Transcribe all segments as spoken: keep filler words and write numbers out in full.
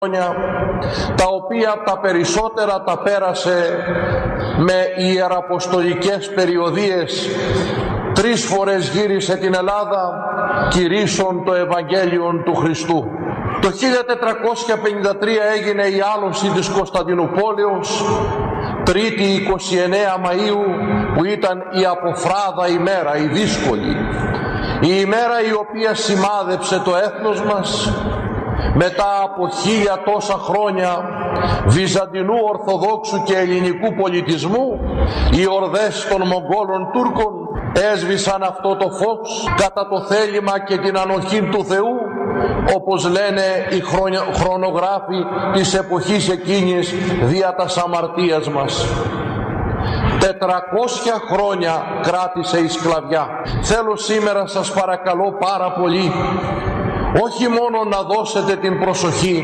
χρόνια, τα οποία τα περισσότερα τα πέρασε με ιεραποστολικές περιοδίες. Τρεις φορές γύρισε την Ελλάδα κηρύσσον το Ευαγγέλιο του Χριστού. Το χίλια τετρακόσια πενήντα τρία έγινε η άλωση της Κωνσταντινούπολεως, Τρίτη είκοσι εννέα Μαΐου, που ήταν η αποφράδα ημέρα, η δύσκολη. Η ημέρα η οποία σημάδεψε το έθνος μας μετά από χίλια τόσα χρόνια βυζαντινού, ορθοδόξου και ελληνικού πολιτισμού. Οι ορδές των Μογγόλων Τούρκων έσβησαν αυτό το φως κατά το θέλημα και την ανοχή του Θεού, όπως λένε οι χρονογράφοι της εποχής εκείνης δια τας αμαρτίας μας. τετρακόσια χρόνια κράτησε η σκλαβιά. Θέλω σήμερα, σας παρακαλώ πάρα πολύ, όχι μόνο να δώσετε την προσοχή,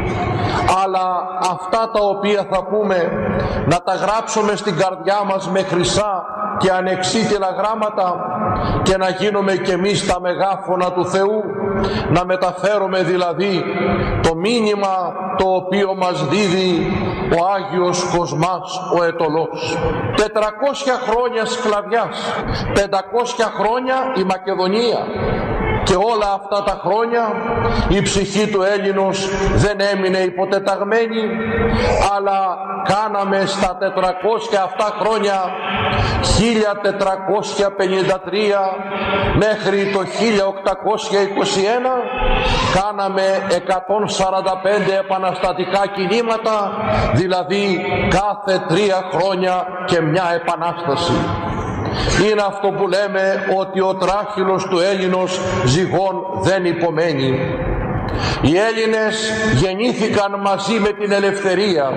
αλλά αυτά τα οποία θα πούμε να τα γράψουμε στην καρδιά μας με χρυσά και ανεξίτηλα γράμματα και να γίνουμε κι εμείς τα μεγάφωνα του Θεού, να μεταφέρουμε δηλαδή το μήνυμα το οποίο μας δίδει ο Άγιος Κοσμάς ο Αιτωλός. τετρακόσια χρόνια σκλαβιάς, πεντακόσια χρόνια η Μακεδονία. Και όλα αυτά τα χρόνια η ψυχή του Έλληνος δεν έμεινε υποτεταγμένη, αλλά κάναμε στα τετρακόσια αυτά χρόνια, χίλια τετρακόσια πενήντα τρία μέχρι το χίλια οκτακόσια είκοσι ένα, κάναμε εκατόν σαράντα πέντε επαναστατικά κινήματα, δηλαδή κάθε τρία χρόνια και μια επανάσταση. Είναι αυτό που λέμε ότι ο τράχυλος του Έλληνος ζυγών δεν υπομένει. Οι Έλληνες γεννήθηκαν μαζί με την ελευθερία.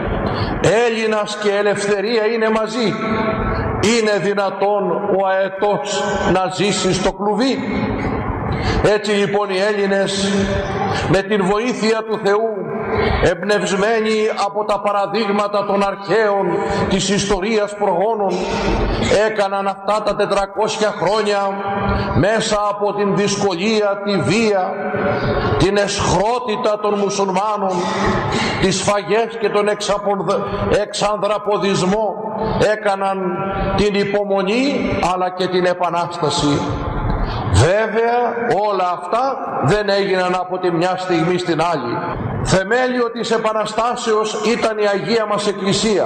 Έλληνας και ελευθερία είναι μαζί. Είναι δυνατόν ο αετός να ζήσει στο κλουβί? Έτσι λοιπόν οι Έλληνες με την βοήθεια του Θεού, εμπνευσμένοι από τα παραδείγματα των αρχαίων της ιστορίας προγόνων, έκαναν αυτά τα τετρακόσια χρόνια μέσα από την δυσκολία, τη βία, την εσχρότητα των μουσουλμάνων, τις σφαγές και τον εξανδραποδισμό, έκαναν την υπομονή αλλά και την επανάσταση. Βέβαια όλα αυτά δεν έγιναν από τη μια στιγμή στην άλλη. Θεμέλιο της Επαναστάσεως ήταν η Αγία μας Εκκλησία,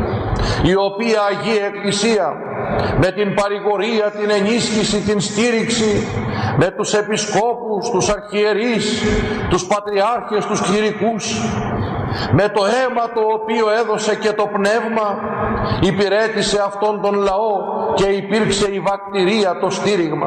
η οποία Αγία Εκκλησία με την παρηγορία, την ενίσχυση, την στήριξη, με τους επισκόπους, τους αρχιερείς, τους πατριάρχες, τους κληρικούς, με το αίμα το οποίο έδωσε και το πνεύμα, υπηρέτησε αυτόν τον λαό και υπήρξε η βακτηρία, το στήριγμα.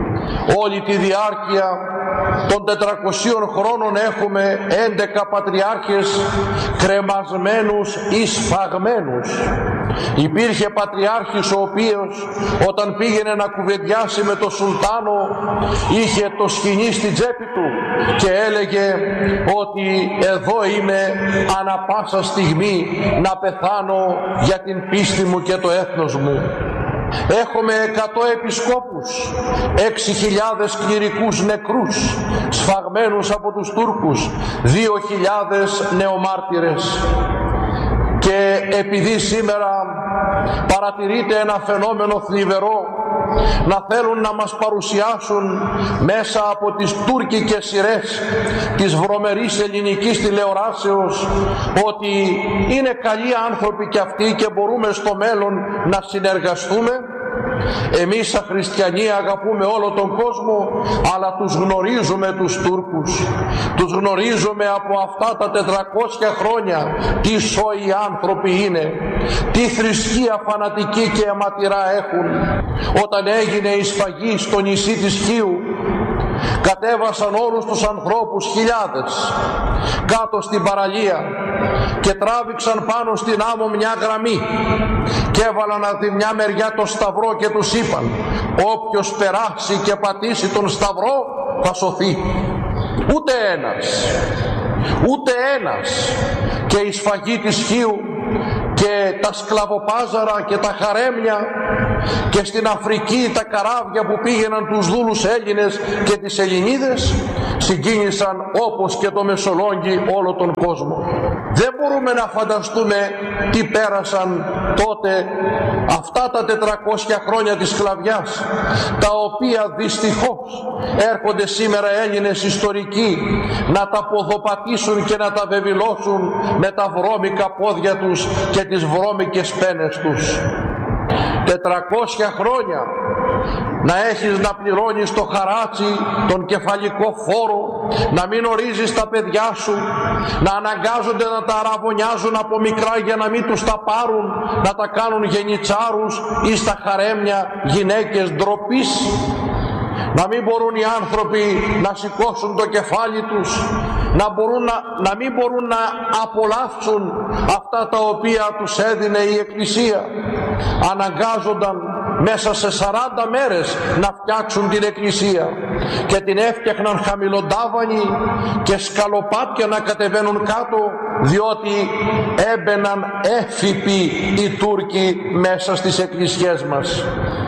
Όλη τη διάρκεια των τετρακοσίων χρόνων έχουμε έντεκα πατριάρχες κρεμασμένους ή σφαγμένους. Υπήρχε πατριάρχης ο οποίος όταν πήγαινε να κουβεντιάσει με τον Σουλτάνο είχε το σκοινί στην τσέπη του και έλεγε ότι εδώ είμαι ανα πάσα στιγμή να πεθάνω για την πίστη μου και το έθνος μου. Έχουμε εκατό επισκόπους, έξι χιλιάδες κληρικούς νεκρούς, σφαγμένους από τους Τούρκους, δύο χιλιάδες νεομάρτυρες. Και επειδή σήμερα παρατηρείται ένα φαινόμενο θλιβερό, να θέλουν να μας παρουσιάσουν μέσα από τις τουρκικές σειρές της βρωμερής ελληνικής τηλεοράσεως ότι είναι καλοί άνθρωποι και αυτοί και μπορούμε στο μέλλον να συνεργαστούμε. Εμείς σαν χριστιανοί αγαπούμε όλο τον κόσμο, αλλά τους γνωρίζουμε τους Τούρκους, τους γνωρίζουμε από αυτά τα τετρακόσια χρόνια τι σόοι άνθρωποι είναι, τι θρησκεία φανατική και αιματηρά έχουν. Όταν έγινε η σφαγή στο νησί της Χίου, κατέβασαν όλους τους ανθρώπους, χιλιάδες, κάτω στην παραλία και τράβηξαν πάνω στην άμμο μια γραμμή και έβαλαν από τη μια μεριά το σταυρό και τους είπαν όποιος περάσει και πατήσει τον σταυρό θα σωθεί. Ούτε ένας, ούτε ένας. Και η σφαγή της Χίου και τα σκλαβοπάζαρα και τα χαρέμια και στην Αφρική τα καράβια που πήγαιναν τους δούλους Έλληνες και τις Ελληνίδες συγκίνησαν όπως και το Μεσολόγγι όλο τον κόσμο. Δεν μπορούμε να φανταστούμε τι πέρασαν τότε αυτά τα τετρακόσια χρόνια της σκλαβιάς, τα οποία δυστυχώς έρχονται σήμερα Έλληνες ιστορικοί να τα ποδοπατήσουν και να τα βεβηλώσουν με τα βρώμικα πόδια τους και τις βρώμικες πένες τους. Τετρακόσια χρόνια να έχεις να πληρώνεις το χαράτσι, τον κεφαλικό φόρο, να μην ορίζεις τα παιδιά σου, να αναγκάζονται να τα αραβωνιάζουν από μικρά για να μην τους τα πάρουν, να τα κάνουν γενιτσάρους ή στα χαρέμια γυναίκες ντροπής, να μην μπορούν οι άνθρωποι να σηκώσουν το κεφάλι τους, να, μπορούν να, να μην μπορούν να απολαύσουν αυτά τα οποία τους έδινε η Εκκλησία. Αναγκάζονταν μέσα σε σαράντα μέρες να φτιάξουν την Εκκλησία και την έφτιαχναν χαμηλοντάβανοι και σκαλοπάτια να κατεβαίνουν κάτω, διότι έμπαιναν έφυποι οι Τούρκοι μέσα στις εκκλησιές μας.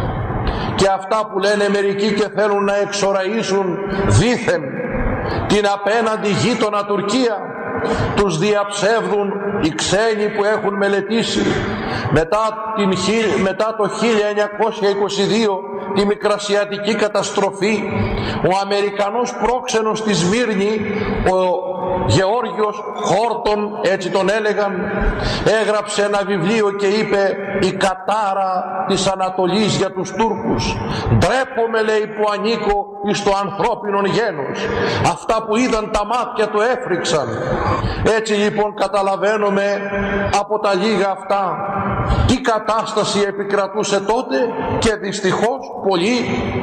Και αυτά που λένε μερικοί και θέλουν να εξοραίσουν δήθεν την απέναντι γείτονα Τουρκία, τους διαψεύδουν οι ξένοι που έχουν μελετήσει μετά, την, μετά το χίλια εννιακόσια είκοσι δύο, τη μικρασιατική καταστροφή. Ο Αμερικανός πρόξενος στη Σμύρνη, ο Γεώργιος Χόρτον, έτσι τον έλεγαν, έγραψε ένα βιβλίο και είπε «Η κατάρα της Ανατολής για τους Τούρκους. Ντρέπομαι, λέει, που ανήκω εις το ανθρώπινο γένος. Αυτά που είδαν τα μάτια του έφρυξαν». Έτσι λοιπόν καταλαβαίνουμε από τα λίγα αυτά τι κατάσταση επικρατούσε τότε, και δυστυχώς πολλοί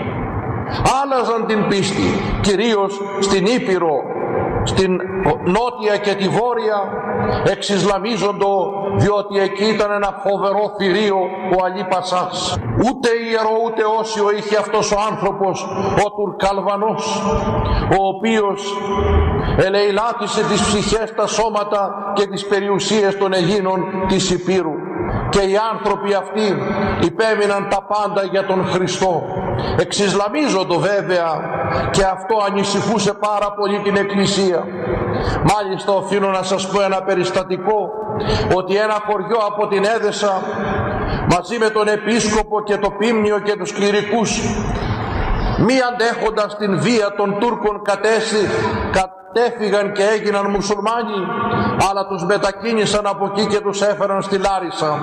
άλλαζαν την πίστη, κυρίως στην Ήπειρο, στην νότια και τη βόρεια, εξισλαμίζοντο, διότι εκεί ήταν ένα φοβερό θηρίο ο Αλή Πασάς. Ούτε ιερό ούτε όσιο είχε αυτός ο άνθρωπος, ο Τουρκαλβανός, ο οποίος ελεηλάτησε τις ψυχές, τα σώματα και τις περιουσίες των Ελλήνων της Υπήρου. Και οι άνθρωποι αυτοί υπέμειναν τα πάντα για τον Χριστό. Εξισλαμίζοντο βέβαια, και αυτό ανησυχούσε πάρα πολύ την Εκκλησία. Μάλιστα οφείλω να σας πω ένα περιστατικό, ότι ένα χωριό από την Έδεσα, μαζί με τον επίσκοπο και το πίμνιο και τους κληρικούς, μη αντέχοντας την βία των Τούρκων, κατέσυ, κατέφυγαν και έγιναν μουσουλμάνοι, αλλά τους μετακίνησαν από εκεί και τους έφεραν στη Λάρισα.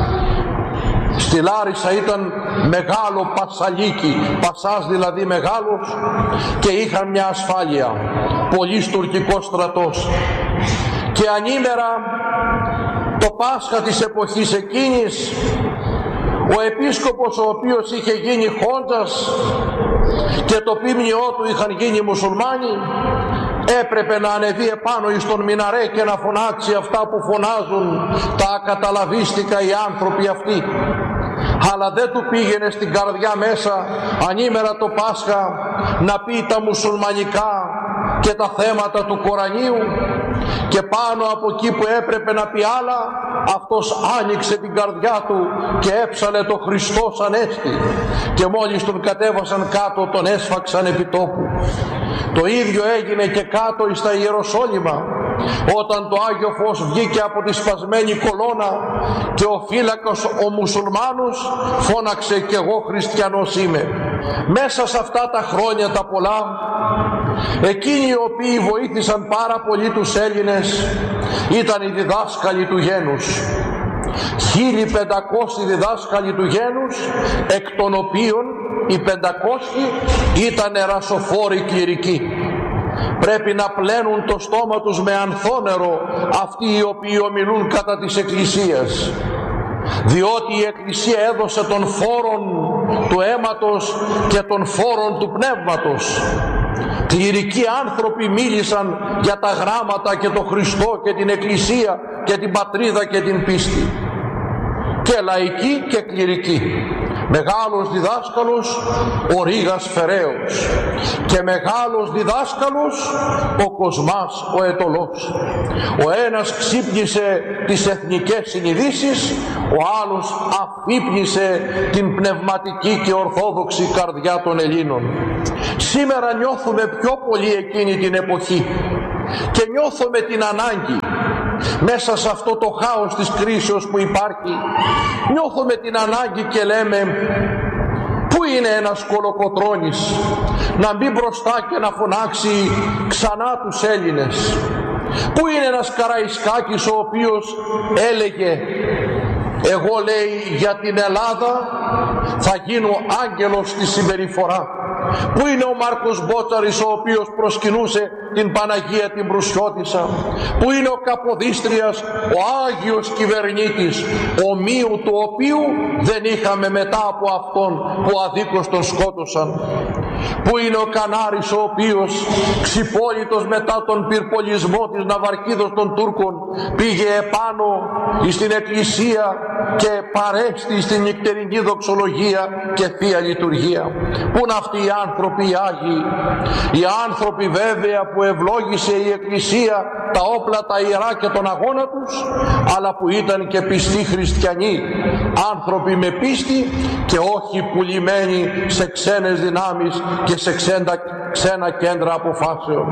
Στη Λάρισα ήταν μεγάλο πασαλίκι, πασάς δηλαδή μεγάλος, και είχαν μια ασφάλεια, πολύς τουρκικός στρατός. Και ανήμερα το Πάσχα της εποχής εκείνης, ο επίσκοπος, ο οποίος είχε γίνει χόντζας και το πίμνιό του είχαν γίνει μουσουλμάνοι, έπρεπε να ανεβεί επάνω εις τον μιναρέ και να φωνάξει αυτά που φωνάζουν τα ακαταλαβίστικα οι άνθρωποι αυτοί. Αλλά δεν του πήγαινε στην καρδιά μέσα ανήμερα το Πάσχα να πει τα μουσουλμανικά και τα θέματα του Κορανίου, και πάνω από εκεί που έπρεπε να πει άλλα, αυτός άνοιξε την καρδιά του και έψαλε το Χριστός Ανέστη, και μόλις τον κατέβασαν κάτω τον έσφαξαν επί τόπου. Το ίδιο έγινε και κάτω εις τα Ιεροσόλυμα, όταν το Άγιο Φως βγήκε από τη σπασμένη κολόνα και ο φύλακας ο μουσουλμάνος φώναξε «Κι εγώ χριστιανός είμαι». Μέσα σε αυτά τα χρόνια τα πολλά, εκείνοι οι οποίοι βοήθησαν πάρα πολύ τους Έλληνες ήταν οι διδάσκαλοι του γένους. χίλια πεντακόσιοι διδάσκαλοι του γένους, εκ των οποίων οι πεντακόσιοι ήταν ερασοφόροι κληρικοί. Πρέπει να πλένουν το στόμα τους με ανθόνερο αυτοί οι οποίοι ομιλούν κατά της Εκκλησίας, διότι η Εκκλησία έδωσε τον φόρον του αίματος και τον φόρον του πνεύματος. Κληρικοί άνθρωποι μίλησαν για τα γράμματα και τον Χριστό και την Εκκλησία και την πατρίδα και την πίστη, και λαϊκοί και κληρικοί. μεγάλος διδάσκαλος ο Ρήγας Φεραίος και μεγάλος διδάσκαλος ο Κοσμάς ο Αιτωλός. Ο ένας ξύπνησε τις εθνικές συνειδήσεις, ο άλλος αφύπνισε την πνευματική και ορθόδοξη καρδιά των Ελλήνων. Σήμερα νιώθουμε πιο πολύ εκείνη την εποχή και νιώθουμε την ανάγκη μέσα σε αυτό το χάος της κρίσεως που υπάρχει, νιώθουμε την ανάγκη και λέμε, πού είναι ένας Κολοκοτρώνης να μπει μπροστά και να φωνάξει ξανά τους Έλληνες? Πού είναι ένας Καραϊσκάκης ο οποίος έλεγε, εγώ λέει για την Ελλάδα θα γίνω άγγελος στη συμπεριφορά? Πού είναι ο Μάρκος Μπότσαρης ο οποίος προσκυνούσε την Παναγία την Προυσιώτισσα? Πού είναι ο Καποδίστριας, ο Άγιος κυβερνήτης, ομοίου του οποίου δεν είχαμε μετά από αυτόν που αδίκως τον σκότωσαν? Πού είναι ο Κανάρης ο οποίος ξυπόλυτος μετά τον πυρπολισμό της Ναυαρκίδος των Τούρκων πήγε επάνω στην εκκλησία και παρέστη στην νυχτερινή δοξολογία και Θεία Λειτουργία? Πού είναι αυτοί οι άνθρωποι οι Άγιοι, οι άνθρωποι βέβαια που ευλόγησε η Εκκλησία τα όπλα τα ιερά και τον αγώνα τους, αλλά που ήταν και πιστοί χριστιανοί, άνθρωποι με πίστη και όχι πουλημένοι σε ξένες δυνάμεις και σε ξένα, ξένα κέντρα αποφάσεων.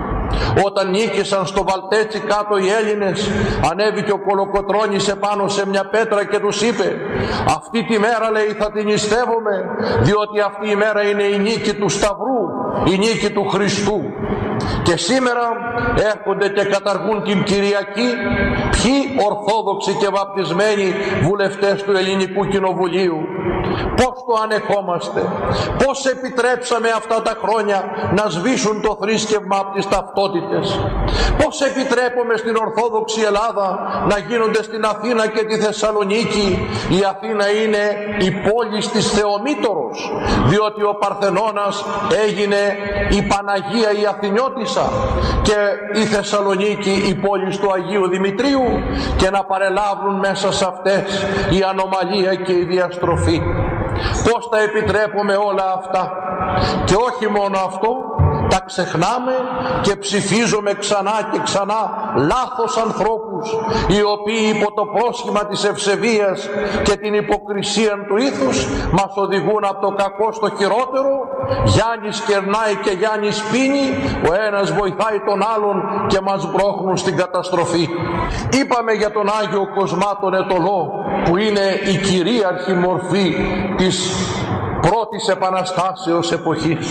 Όταν νίκησαν στο Βαλτέτσι κάτω οι Έλληνες, ανέβηκε ο Κολοκοτρώνης επάνω σε μια πέτρα και τους είπε, αυτή τη μέρα λέει θα την νηστεύομαι, διότι αυτή η μέρα είναι η νίκη του Σταυρού, η νίκη του Χριστού. Και σήμερα έρχονται και καταργούν την Κυριακή ποιοι ορθόδοξοι και βαπτισμένοι βουλευτές του Ελληνικού Κοινοβουλίου? Πώς το ανεχόμαστε? Πώς επιτρέψαμε αυτά τα χρόνια να σβήσουν το θρήσκευμα από τις ταυτότητες? Πώς επιτρέπουμε στην Ορθόδοξη Ελλάδα να γίνονται στην Αθήνα και τη Θεσσαλονίκη? Η Αθήνα είναι η πόλη της Θεομήτωρος, διότι ο Παρθενώνας έγινε η Παναγία η Αθηνιώτισσα και η Θεσσαλονίκη η πόλη του Αγίου Δημητρίου, και να παρελάβουν μέσα σε αυτές η ανομαλία και η διαστροφή. Πώς τα επιτρέπουμε όλα αυτά? Και όχι μόνο αυτό, τα ξεχνάμε και ψηφίζουμε ξανά και ξανά λάθος ανθρώπους, οι οποίοι υπό το πρόσχημα της ευσεβίας και την υποκρισία του ήθους μας οδηγούν από το κακό στο χειρότερο. Γιάννης κερνάει και Γιάννης πίνει, ο ένας βοηθάει τον άλλον και μας μπρόχνουν στην καταστροφή. Είπαμε για τον Άγιο Κοσμά τον Αιτωλό, που είναι η κυρίαρχη μορφή της πρώτης επαναστάσεως εποχής.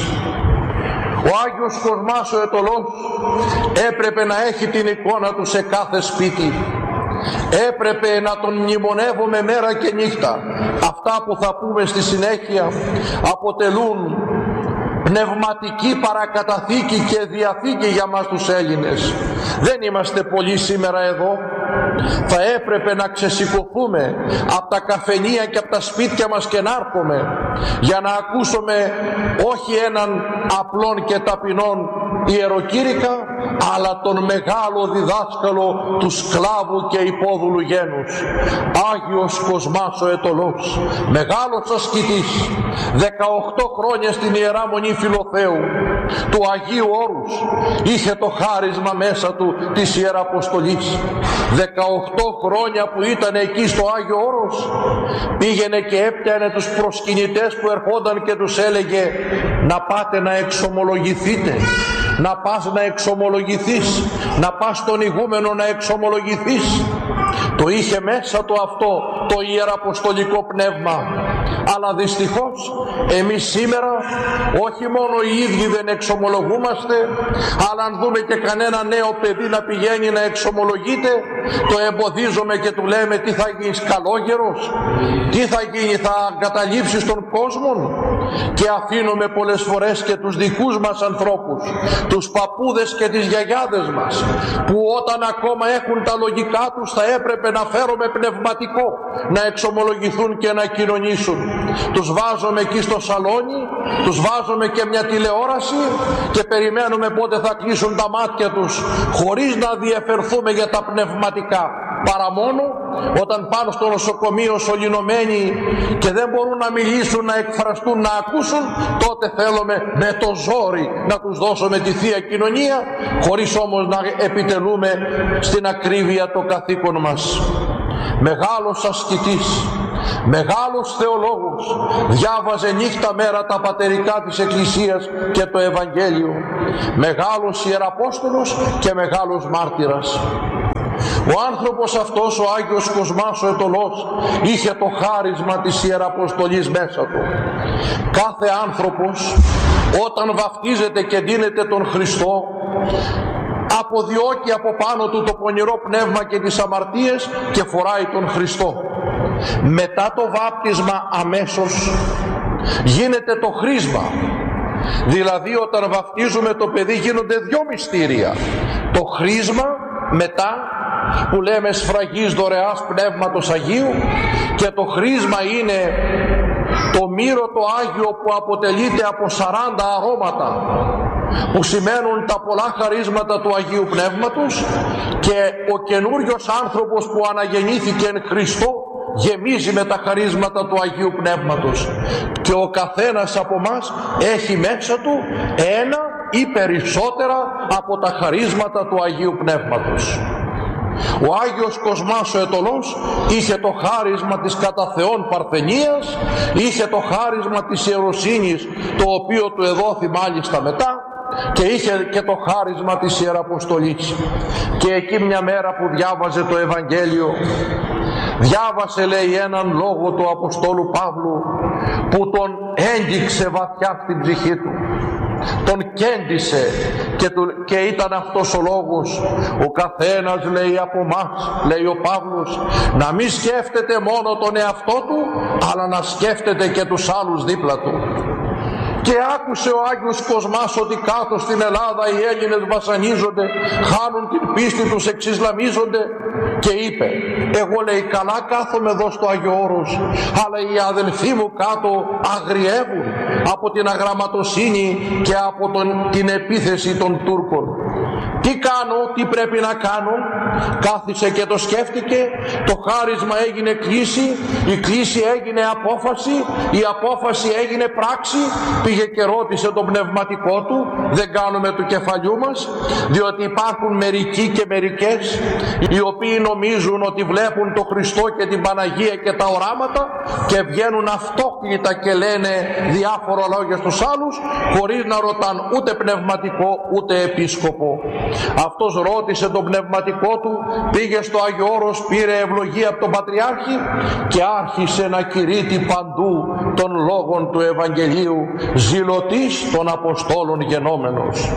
Ο Άγιος Κοσμάς ο Αιτωλός έπρεπε να έχει την εικόνα του σε κάθε σπίτι. Έπρεπε να τον μνημονεύουμε μέρα και νύχτα. Αυτά που θα πούμε στη συνέχεια αποτελούν πνευματική παρακαταθήκη και διαθήκη για μας τους Έλληνες. Δεν είμαστε πολλοί σήμερα εδώ. Θα έπρεπε να ξεσηκωθούμε από τα καφενεία και από τα σπίτια μας και να έρχομαι για να ακούσουμε όχι έναν απλόν και ταπεινόν ιεροκήρυκα, αλλά τον μεγάλο διδάσκαλο του σκλάβου και υπόδουλου γένους, Άγιος Κοσμάς ο Αιτωλός, μεγάλος ασκητής, δεκαοκτώ χρόνια στην Ιερά Μονή Φιλοθέου του Αγίου Όρους, είχε το χάρισμα μέσα του της Ιεραποστολής. δεκαοκτώ χρόνια που ήταν εκεί στο Άγιο Όρος, πήγαινε και έπιανε τους προσκυνητές που ερχόνταν και τους έλεγε να πάτε να εξομολογηθείτε, να πας να εξομολογηθείς, να πας στον ηγούμενο να εξομολογηθείς. Το είχε μέσα του αυτό το ιεραποστολικό πνεύμα. Αλλά δυστυχώς εμείς σήμερα όχι μόνο οι ίδιοι δεν εξομολογούμαστε, αλλά αν δούμε και κανένα νέο παιδί να πηγαίνει να εξομολογείται, το εμποδίζουμε και του λέμε τι θα γίνεις, καλόγερος, τι θα γίνει, θα εγκαταλείψεις τον κόσμο? Και αφήνουμε πολλές φορές και τους δικούς μας ανθρώπους, τους παππούδες και τις γιαγιάδες μας, που όταν ακόμα έχουν τα λογικά τους θα έπρεπε να φέρουμε πνευματικό, να εξομολογηθούν και να κοινωνήσουν. Τους βάζουμε εκεί στο σαλόνι, τους βάζουμε και μια τηλεόραση και περιμένουμε πότε θα κλείσουν τα μάτια τους, χωρίς να διεφερθούμε για τα πνευματικά. παρά μόνο όταν πάνε στο νοσοκομείο σωληνωμένοι και δεν μπορούν να μιλήσουν, να εκφραστούν, να ακούσουν, τότε θέλουμε με το ζόρι να τους δώσουμε τη Θεία Κοινωνία, χωρίς όμως να επιτελούμε στην ακρίβεια το καθήκον μας. Μεγάλος ασκητής, μεγάλος θεολόγος, διάβαζε νύχτα μέρα τα πατερικά της Εκκλησίας και το Ευαγγέλιο, μεγάλος ιεραπόστολος και μεγάλος μάρτυρας. Ο άνθρωπος αυτός, ο Άγιος Κοσμάς ο Αιτωλός, είχε το χάρισμα της Ιεραποστολής μέσα του. Κάθε άνθρωπος όταν βαφτίζεται και δίνεται τον Χριστό, αποδιώκει από πάνω του το πονηρό πνεύμα και τις αμαρτίες και φοράει τον Χριστό. Μετά το βάπτισμα αμέσως γίνεται το χρίσμα. Δηλαδή όταν βαφτίζουμε το παιδί γίνονται δυο μυστήρια. Το χρίσμα μετά που λέμε σφραγής δωρεάς Πνεύματος Αγίου, και το χρίσμα είναι το μύρο το Άγιο που αποτελείται από σαράντα αρώματα που σημαίνουν τα πολλά χαρίσματα του Αγίου Πνεύματος, και ο καινούριος άνθρωπος που αναγεννήθηκε εν Χριστώ γεμίζει με τα χαρίσματα του Αγίου Πνεύματος, και ο καθένας από μας έχει μέσα του ένα ή περισσότερα από τα χαρίσματα του Αγίου Πνεύματος. Ο Άγιος Κοσμάς ο Αιτωλός είχε το χάρισμα της κατά Θεόν παρθενίας, είχε το χάρισμα της ιεροσύνης, το οποίο του εδόθη μάλιστα μετά, και είχε και το χάρισμα της Ιεραποστολής. Και εκεί μια μέρα που διάβαζε το Ευαγγέλιο, διάβασε, λέει, έναν λόγο του Αποστόλου Παύλου που τον έγγιξε βαθιά στην ψυχή του, τον κέντησε, και, του, και ήταν αυτός ο λόγος: ο καθένας, λέει, από μας, λέει ο Παύλος, να μην σκέφτεται μόνο τον εαυτό του, αλλά να σκέφτεται και τους άλλους δίπλα του. Και άκουσε ο Άγιος Κοσμάς ότι κάτω στην Ελλάδα οι Έλληνες βασανίζονται, χάνουν την πίστη τους, εξισλαμίζονται, και είπε: εγώ, λέει, καλά κάθομαι εδώ στο Άγιο Όρος, αλλά οι αδελφοί μου κάτω αγριεύουν από την αγραμματοσύνη και από τον, την επίθεση των Τούρκων. Τι κάνω, τι πρέπει να κάνω? Κάθισε και το σκέφτηκε, το χάρισμα έγινε κλίση, η κλίση έγινε απόφαση, η απόφαση έγινε πράξη. Πήγε και ρώτησε τον πνευματικό του, δεν κάνουμε του κεφαλιού μας, διότι υπάρχουν μερικοί και μερικές οι οποίοι νομίζουν ότι βλέπουν το Χριστό και την Παναγία και τα οράματα και βγαίνουν αυτόκλητα και λένε διάφορα λόγια στους άλλους, χωρίς να ρωτάν ούτε πνευματικό ούτε επίσκοπο. Αυτός ρώτησε τον πνευματικό του, πήγε στο Άγιο Όρος, πήρε ευλογία από τον Πατριάρχη και άρχισε να κηρύττει παντού των λόγων του Ευαγγελίου, ζηλωτής των Αποστόλων γενόμενος.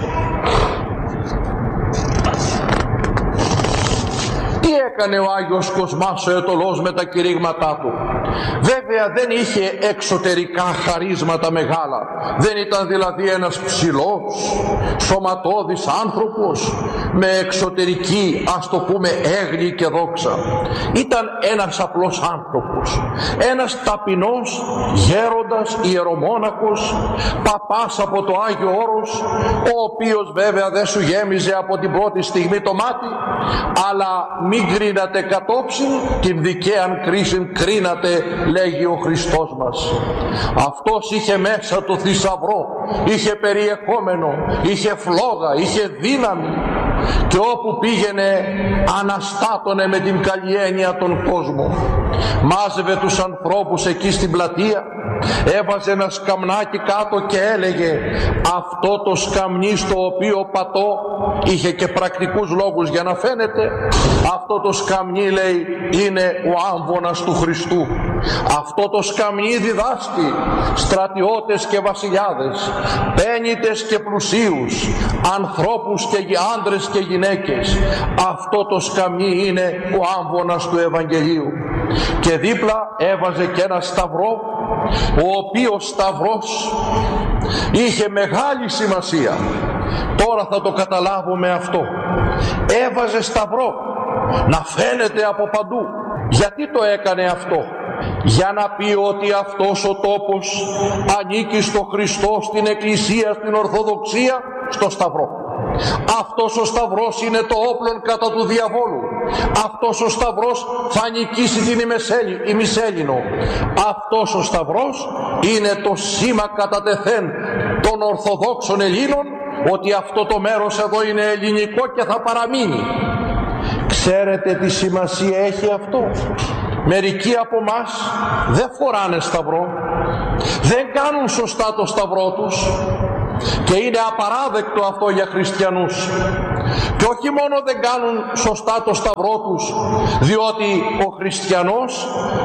Τι έκανε ο Άγιος Κοσμάς ο Αιτωλός με τα κηρύγματά του? Βέβαια δεν είχε εξωτερικά χαρίσματα μεγάλα, δεν ήταν δηλαδή ένας ψηλός σωματώδης άνθρωπος με εξωτερική, ας το πούμε, έγκλη και δόξα. Ήταν ένας απλός άνθρωπος, ένας ταπεινός γέροντας, ιερομόναχος, παπάς από το Άγιο Όρος, ο οποίος βέβαια δεν σου γέμιζε από την πρώτη στιγμή το μάτι, αλλά μην κρίνατε κατόψιν, την δικαίαν κρίσιν κρίνατε, λέγει ο Χριστός μας. Αυτός είχε μέσα το θησαυρό, είχε περιεχόμενο, είχε φλόγα, είχε δύναμη, και όπου πήγαινε αναστάτωνε με την καλή έννοια τον κόσμο. Μάζευε τους ανθρώπους εκεί στην πλατεία, έβαζε ένα σκαμνάκι κάτω και έλεγε: αυτό το σκαμνί στο οποίο πατώ, είχε και πρακτικούς λόγους για να φαίνεται, αυτό το σκαμνί, λέει, είναι ο άμβονας του Χριστού. Αυτό το σκαμνί διδάσκει στρατιώτες και βασιλιάδες, πένητες και πλουσίους, ανθρώπους και άντρες και γυναίκες. Αυτό το σκαμνί είναι ο άμβονας του Ευαγγελίου. Και δίπλα έβαζε και ένα σταυρό, ο οποίος σταυρός είχε μεγάλη σημασία. Τώρα θα το καταλάβουμε αυτό. Έβαζε σταυρό να φαίνεται από παντού. Γιατί το έκανε αυτό? Για να πει ότι αυτός ο τόπος ανήκει στο Χριστό, στην Εκκλησία, στην Ορθοδοξία, στο σταυρό. Αυτός ο σταυρός είναι το όπλο κατά του διαβόλου. Αυτός ο σταυρός θα νικήσει την ημισέλληνο. Αυτός ο σταυρός είναι το σήμα κατά τεθέν των Ορθοδόξων Ελλήνων ότι αυτό το μέρος εδώ είναι ελληνικό και θα παραμείνει. Ξέρετε τι σημασία έχει αυτό? Μερικοί από μας δεν φοράνε σταυρό, δεν κάνουν σωστά το σταυρό τους και είναι απαράδεκτο αυτό για χριστιανούς. Και όχι μόνο δεν κάνουν σωστά το σταυρό τους, διότι ο χριστιανός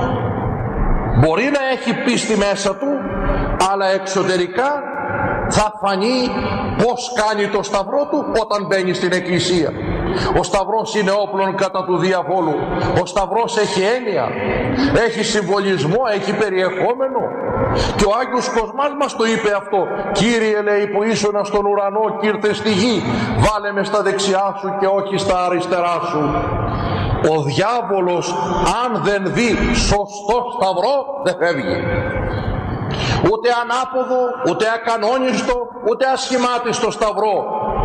μπορεί να έχει πίστη μέσα του, αλλά εξωτερικά θα φανεί πως κάνει το σταυρό του όταν μπαίνει στην εκκλησία. Ο σταυρός είναι όπλον κατά του διαβόλου. Ο σταυρός έχει έννοια, έχει συμβολισμό, έχει περιεχόμενο. Και ο Άγιος Κοσμάς μας το είπε αυτό. Κύριε, λέει, που ήσουνα στον ουρανό και ήρθες στη γη, βάλε με στα δεξιά σου και όχι στα αριστερά σου. Ο διάβολος αν δεν δει σωστό σταυρό δεν φεύγει. Ούτε ανάποδο, ούτε ακανόνιστο, ούτε ασχημάτιστο σταυρό.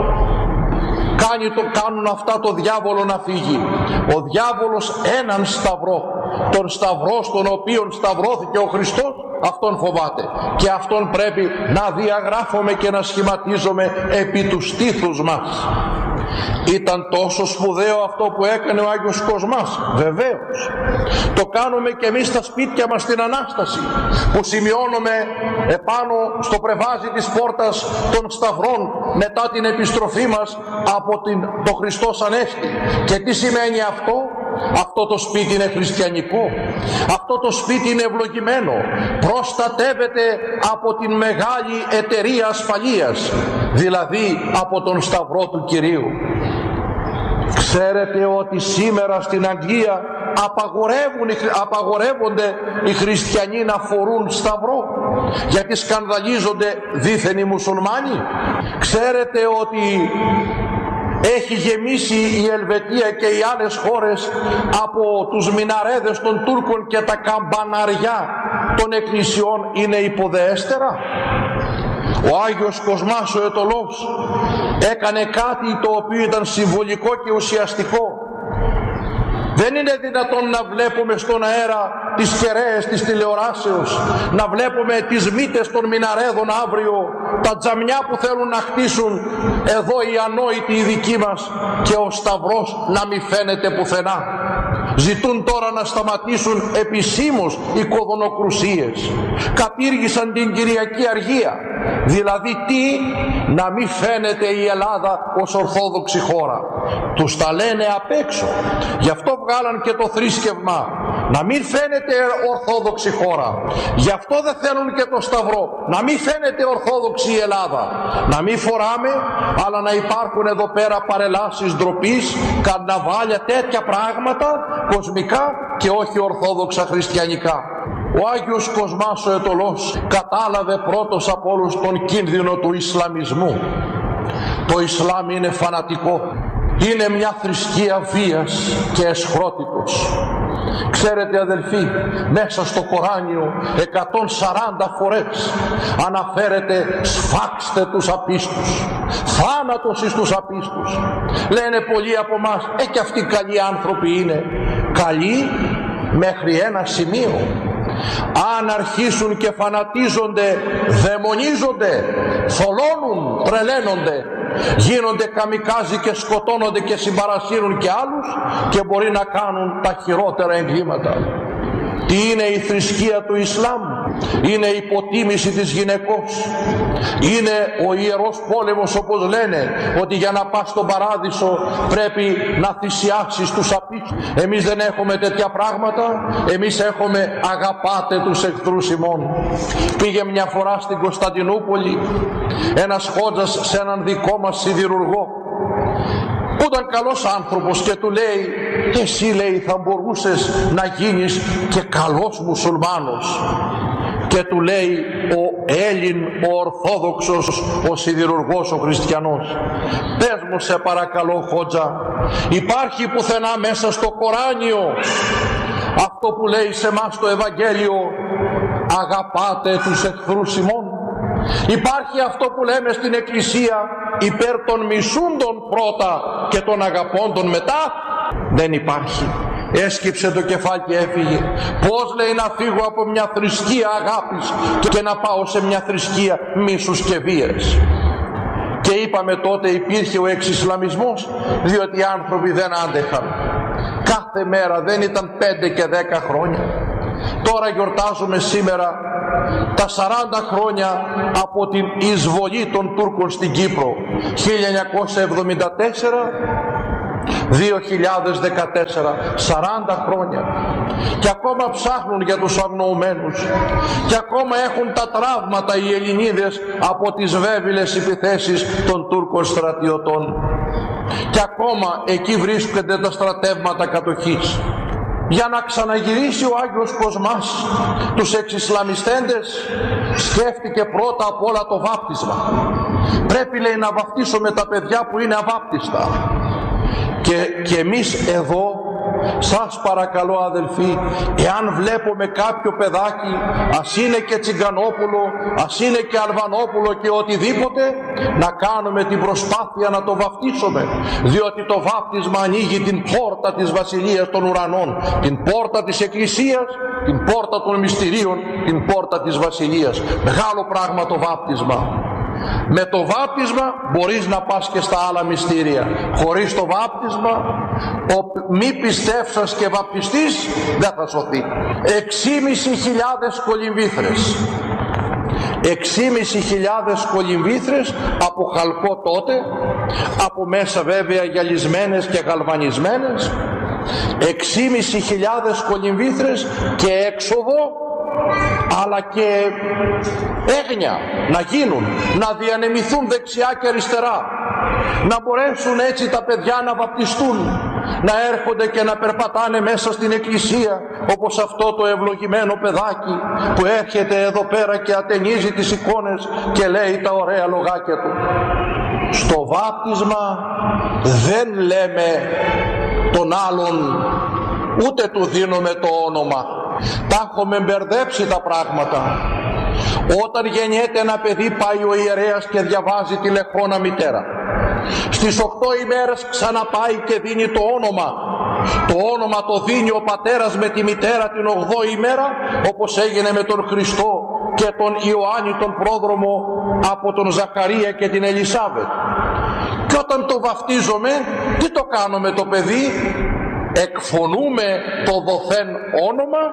Κάνει το, κάνουν αυτά το διάβολο να φύγει. Ο διάβολος έναν σταυρό, τον σταυρό στον οποίον σταυρώθηκε ο Χριστός, αυτόν φοβάται. Και αυτόν πρέπει να διαγράφουμε και να σχηματίζουμε επί του στήθους μας. Ήταν τόσο σπουδαίο αυτό που έκανε ο Άγιος Κοσμάς? Βεβαίως. Το κάνουμε και εμείς στα σπίτια μας στην Ανάσταση, που σημειώνουμε επάνω στο πρεβάζι της πόρτας των σταυρών μετά την επιστροφή μας από την, το Χριστός Ανέστη. Και τι σημαίνει αυτό? Αυτό το σπίτι είναι χριστιανικό, αυτό το σπίτι είναι ευλογημένο, προστατεύεται από την μεγάλη εταιρεία ασφαλείας, δηλαδή από τον σταυρό του Κυρίου. Ξέρετε ότι σήμερα στην Αγγλία απαγορεύουν, απαγορεύονται οι χριστιανοί να φορούν σταυρό, γιατί σκανδαλίζονται δήθεν οι μουσουλμάνοι. Ξέρετε ότι έχει γεμίσει η Ελβετία και οι άλλες χώρες από τους μιναρέδες των Τούρκων και τα καμπαναριά των εκκλησιών είναι υποδεέστερα. Ο Άγιος Κοσμάς ο Αιτωλός έκανε κάτι το οποίο ήταν συμβολικό και ουσιαστικό. Δεν είναι δυνατόν να βλέπουμε στον αέρα τις κεραίες της τηλεοράσεως, να βλέπουμε τις μύτες των μιναρέδων αύριο, τα τζαμιά που θέλουν να χτίσουν εδώ οι ανόητοι οι δικοί μας, και ο σταυρός να μην φαίνεται πουθενά. Ζητούν τώρα να σταματήσουν επισήμως οι κοδωνοκρουσίες. Κατήργησαν την Κυριακή Αργία. Δηλαδή τι? Να μην φαίνεται η Ελλάδα ως ορθόδοξη χώρα. Τους τα λένε απ' έξω. Γι' αυτό βγάλαν και το θρήσκευμα. Να μην φαίνεται ορθόδοξη χώρα. Γι' αυτό δεν θέλουν και το σταυρό. Να μην φαίνεται ορθόδοξη η Ελλάδα. Να μην φοράμε, αλλά να υπάρχουν εδώ πέρα παρελάσεις ντροπής, καρναβάλια, τέτοια πράγματα κοσμικά και όχι ορθόδοξα χριστιανικά. Ο Άγιος Κοσμάς ο Αιτωλός κατάλαβε πρώτος από όλους τον κίνδυνο του Ισλαμισμού. Το Ισλάμ είναι φανατικό. Είναι μια θρησκεία βίας και εσχρότητος. Ξέρετε αδελφοί, μέσα στο Κοράνιο εκατόν σαράντα φορές αναφέρεται σφάξτε τους απίστους, θάνατος εις τους απίστους. Λένε πολλοί από μας, ε και αυτοί καλοί άνθρωποι είναι. Καλοί μέχρι ένα σημείο. Αν αρχίσουν και φανατίζονται, δαιμονίζονται, θολώνουν, τρελαίνονται, γίνονται καμικάζι και σκοτώνονται και συμπαρασύρουν και άλλους και μπορεί να κάνουν τα χειρότερα εγκλήματα. Τι είναι η θρησκεία του Ισλάμ? Είναι η υποτίμηση της γυναικός. Είναι ο ιερός πόλεμος, όπως λένε, ότι για να πας στον παράδεισο πρέπει να θυσιάσεις τους απίστους. Εμείς δεν έχουμε τέτοια πράγματα. Εμείς έχουμε αγαπάτε τους εχθρούς ημών. Πήγε μια φορά στην Κωνσταντινούπολη ένας χότζας σε έναν δικό μας σιδηρουργό, που ήταν καλός άνθρωπος, και του λέει, εσύ, λέει, θα μπορούσες να γίνεις και καλός μουσουλμάνος. Και του λέει ο Έλλην, ο Ορθόδοξος, ο σιδηρουργός, ο χριστιανός, πες μου σε παρακαλώ χότζα, υπάρχει πουθενά μέσα στο Κοράνιο αυτό που λέει σε μας το Ευαγγέλιο, αγαπάτε τους εχθρούς ημών? Υπάρχει αυτό που λέμε στην Εκκλησία υπέρ των μισούντων πρώτα και των αγαπώντων μετά? Δεν υπάρχει. Έσκυψε το κεφάλι και έφυγε. Πώς, λέει, να φύγω από μια θρησκεία αγάπης και να πάω σε μια θρησκεία μίσους και βίας? Και είπαμε τότε υπήρχε ο εξισλαμισμός, διότι οι άνθρωποι δεν άντεχαν. Κάθε μέρα, δεν ήταν πέντε και δέκα χρόνια. Τώρα γιορτάζουμε σήμερα τα σαράντα χρόνια από την εισβολή των Τούρκων στην Κύπρο, χίλια εννιακόσια εβδομήντα τέσσερα δύο χιλιάδες δεκατέσσερα, σαράντα χρόνια. Και ακόμα ψάχνουν για τους αγνοωμένους, και ακόμα έχουν τα τραύματα οι Ελληνίδες από τις βέβυλες επιθέσεις των Τούρκων στρατιωτών, και ακόμα εκεί βρίσκονται τα στρατεύματα κατοχής. Για να ξαναγυρίσει ο Άγιος Κοσμάς τους εξισλαμιστέντες, σκέφτηκε πρώτα απ' όλα το βάπτισμα. Πρέπει, λέει, να βαπτίσουμε τα παιδιά που είναι αβάπτιστα. Και, και εμείς εδώ, σας παρακαλώ αδελφοί, εάν βλέπουμε κάποιο παιδάκι, ας είναι και Τσιγκανόπουλο, ας είναι και Αλβανόπουλο και οτιδήποτε, να κάνουμε την προσπάθεια να το βαπτίσουμε, διότι το βάπτισμα ανοίγει την πόρτα της Βασιλείας των Ουρανών, την πόρτα της Εκκλησίας, την πόρτα των μυστηρίων, την πόρτα της Βασιλείας. Μεγάλο πράγμα το βάπτισμα. Με το βάπτισμα μπορείς να πας και στα άλλα μυστήρια. Χωρίς το βάπτισμα ο μη πιστεύσας και βαπτιστής δεν θα σωθεί. Εξήμισι χιλιάδες κολυμβήθρες. Εξήμισι χιλιάδες κολυμβήθρες από χαλκό τότε, από μέσα βέβαια γυαλισμένες και γαλβανισμένες. Εξήμισι χιλιάδες κολυμβήθρες και έξοδο, αλλά και έγνοια να γίνουν, να διανεμηθούν δεξιά και αριστερά, να μπορέσουν έτσι τα παιδιά να βαπτιστούν, να έρχονται και να περπατάνε μέσα στην εκκλησία, όπως αυτό το ευλογημένο παιδάκι που έρχεται εδώ πέρα και ατενίζει τις εικόνες και λέει τα ωραία λογάκια του. Στο βάπτισμα δεν λέμε τον άλλον, ούτε του δίνουμε το όνομα. Τα έχουμε μπερδέψει τα πράγματα. Όταν γεννιέται ένα παιδί, πάει ο ιερέας και διαβάζει τη λεχόνα μητέρα. Στις οκτώ ημέρες ξαναπάει και δίνει το όνομα. Το όνομα το δίνει ο πατέρας με τη μητέρα την ογδόη ημέρα, όπως έγινε με τον Χριστό και τον Ιωάννη τον πρόδρομο από τον Ζαχαρία και την Ελισάβετ. Και όταν το βαφτίζουμε, τι το κάνουμε το παιδί? Εκφωνούμε το δοθέν όνομα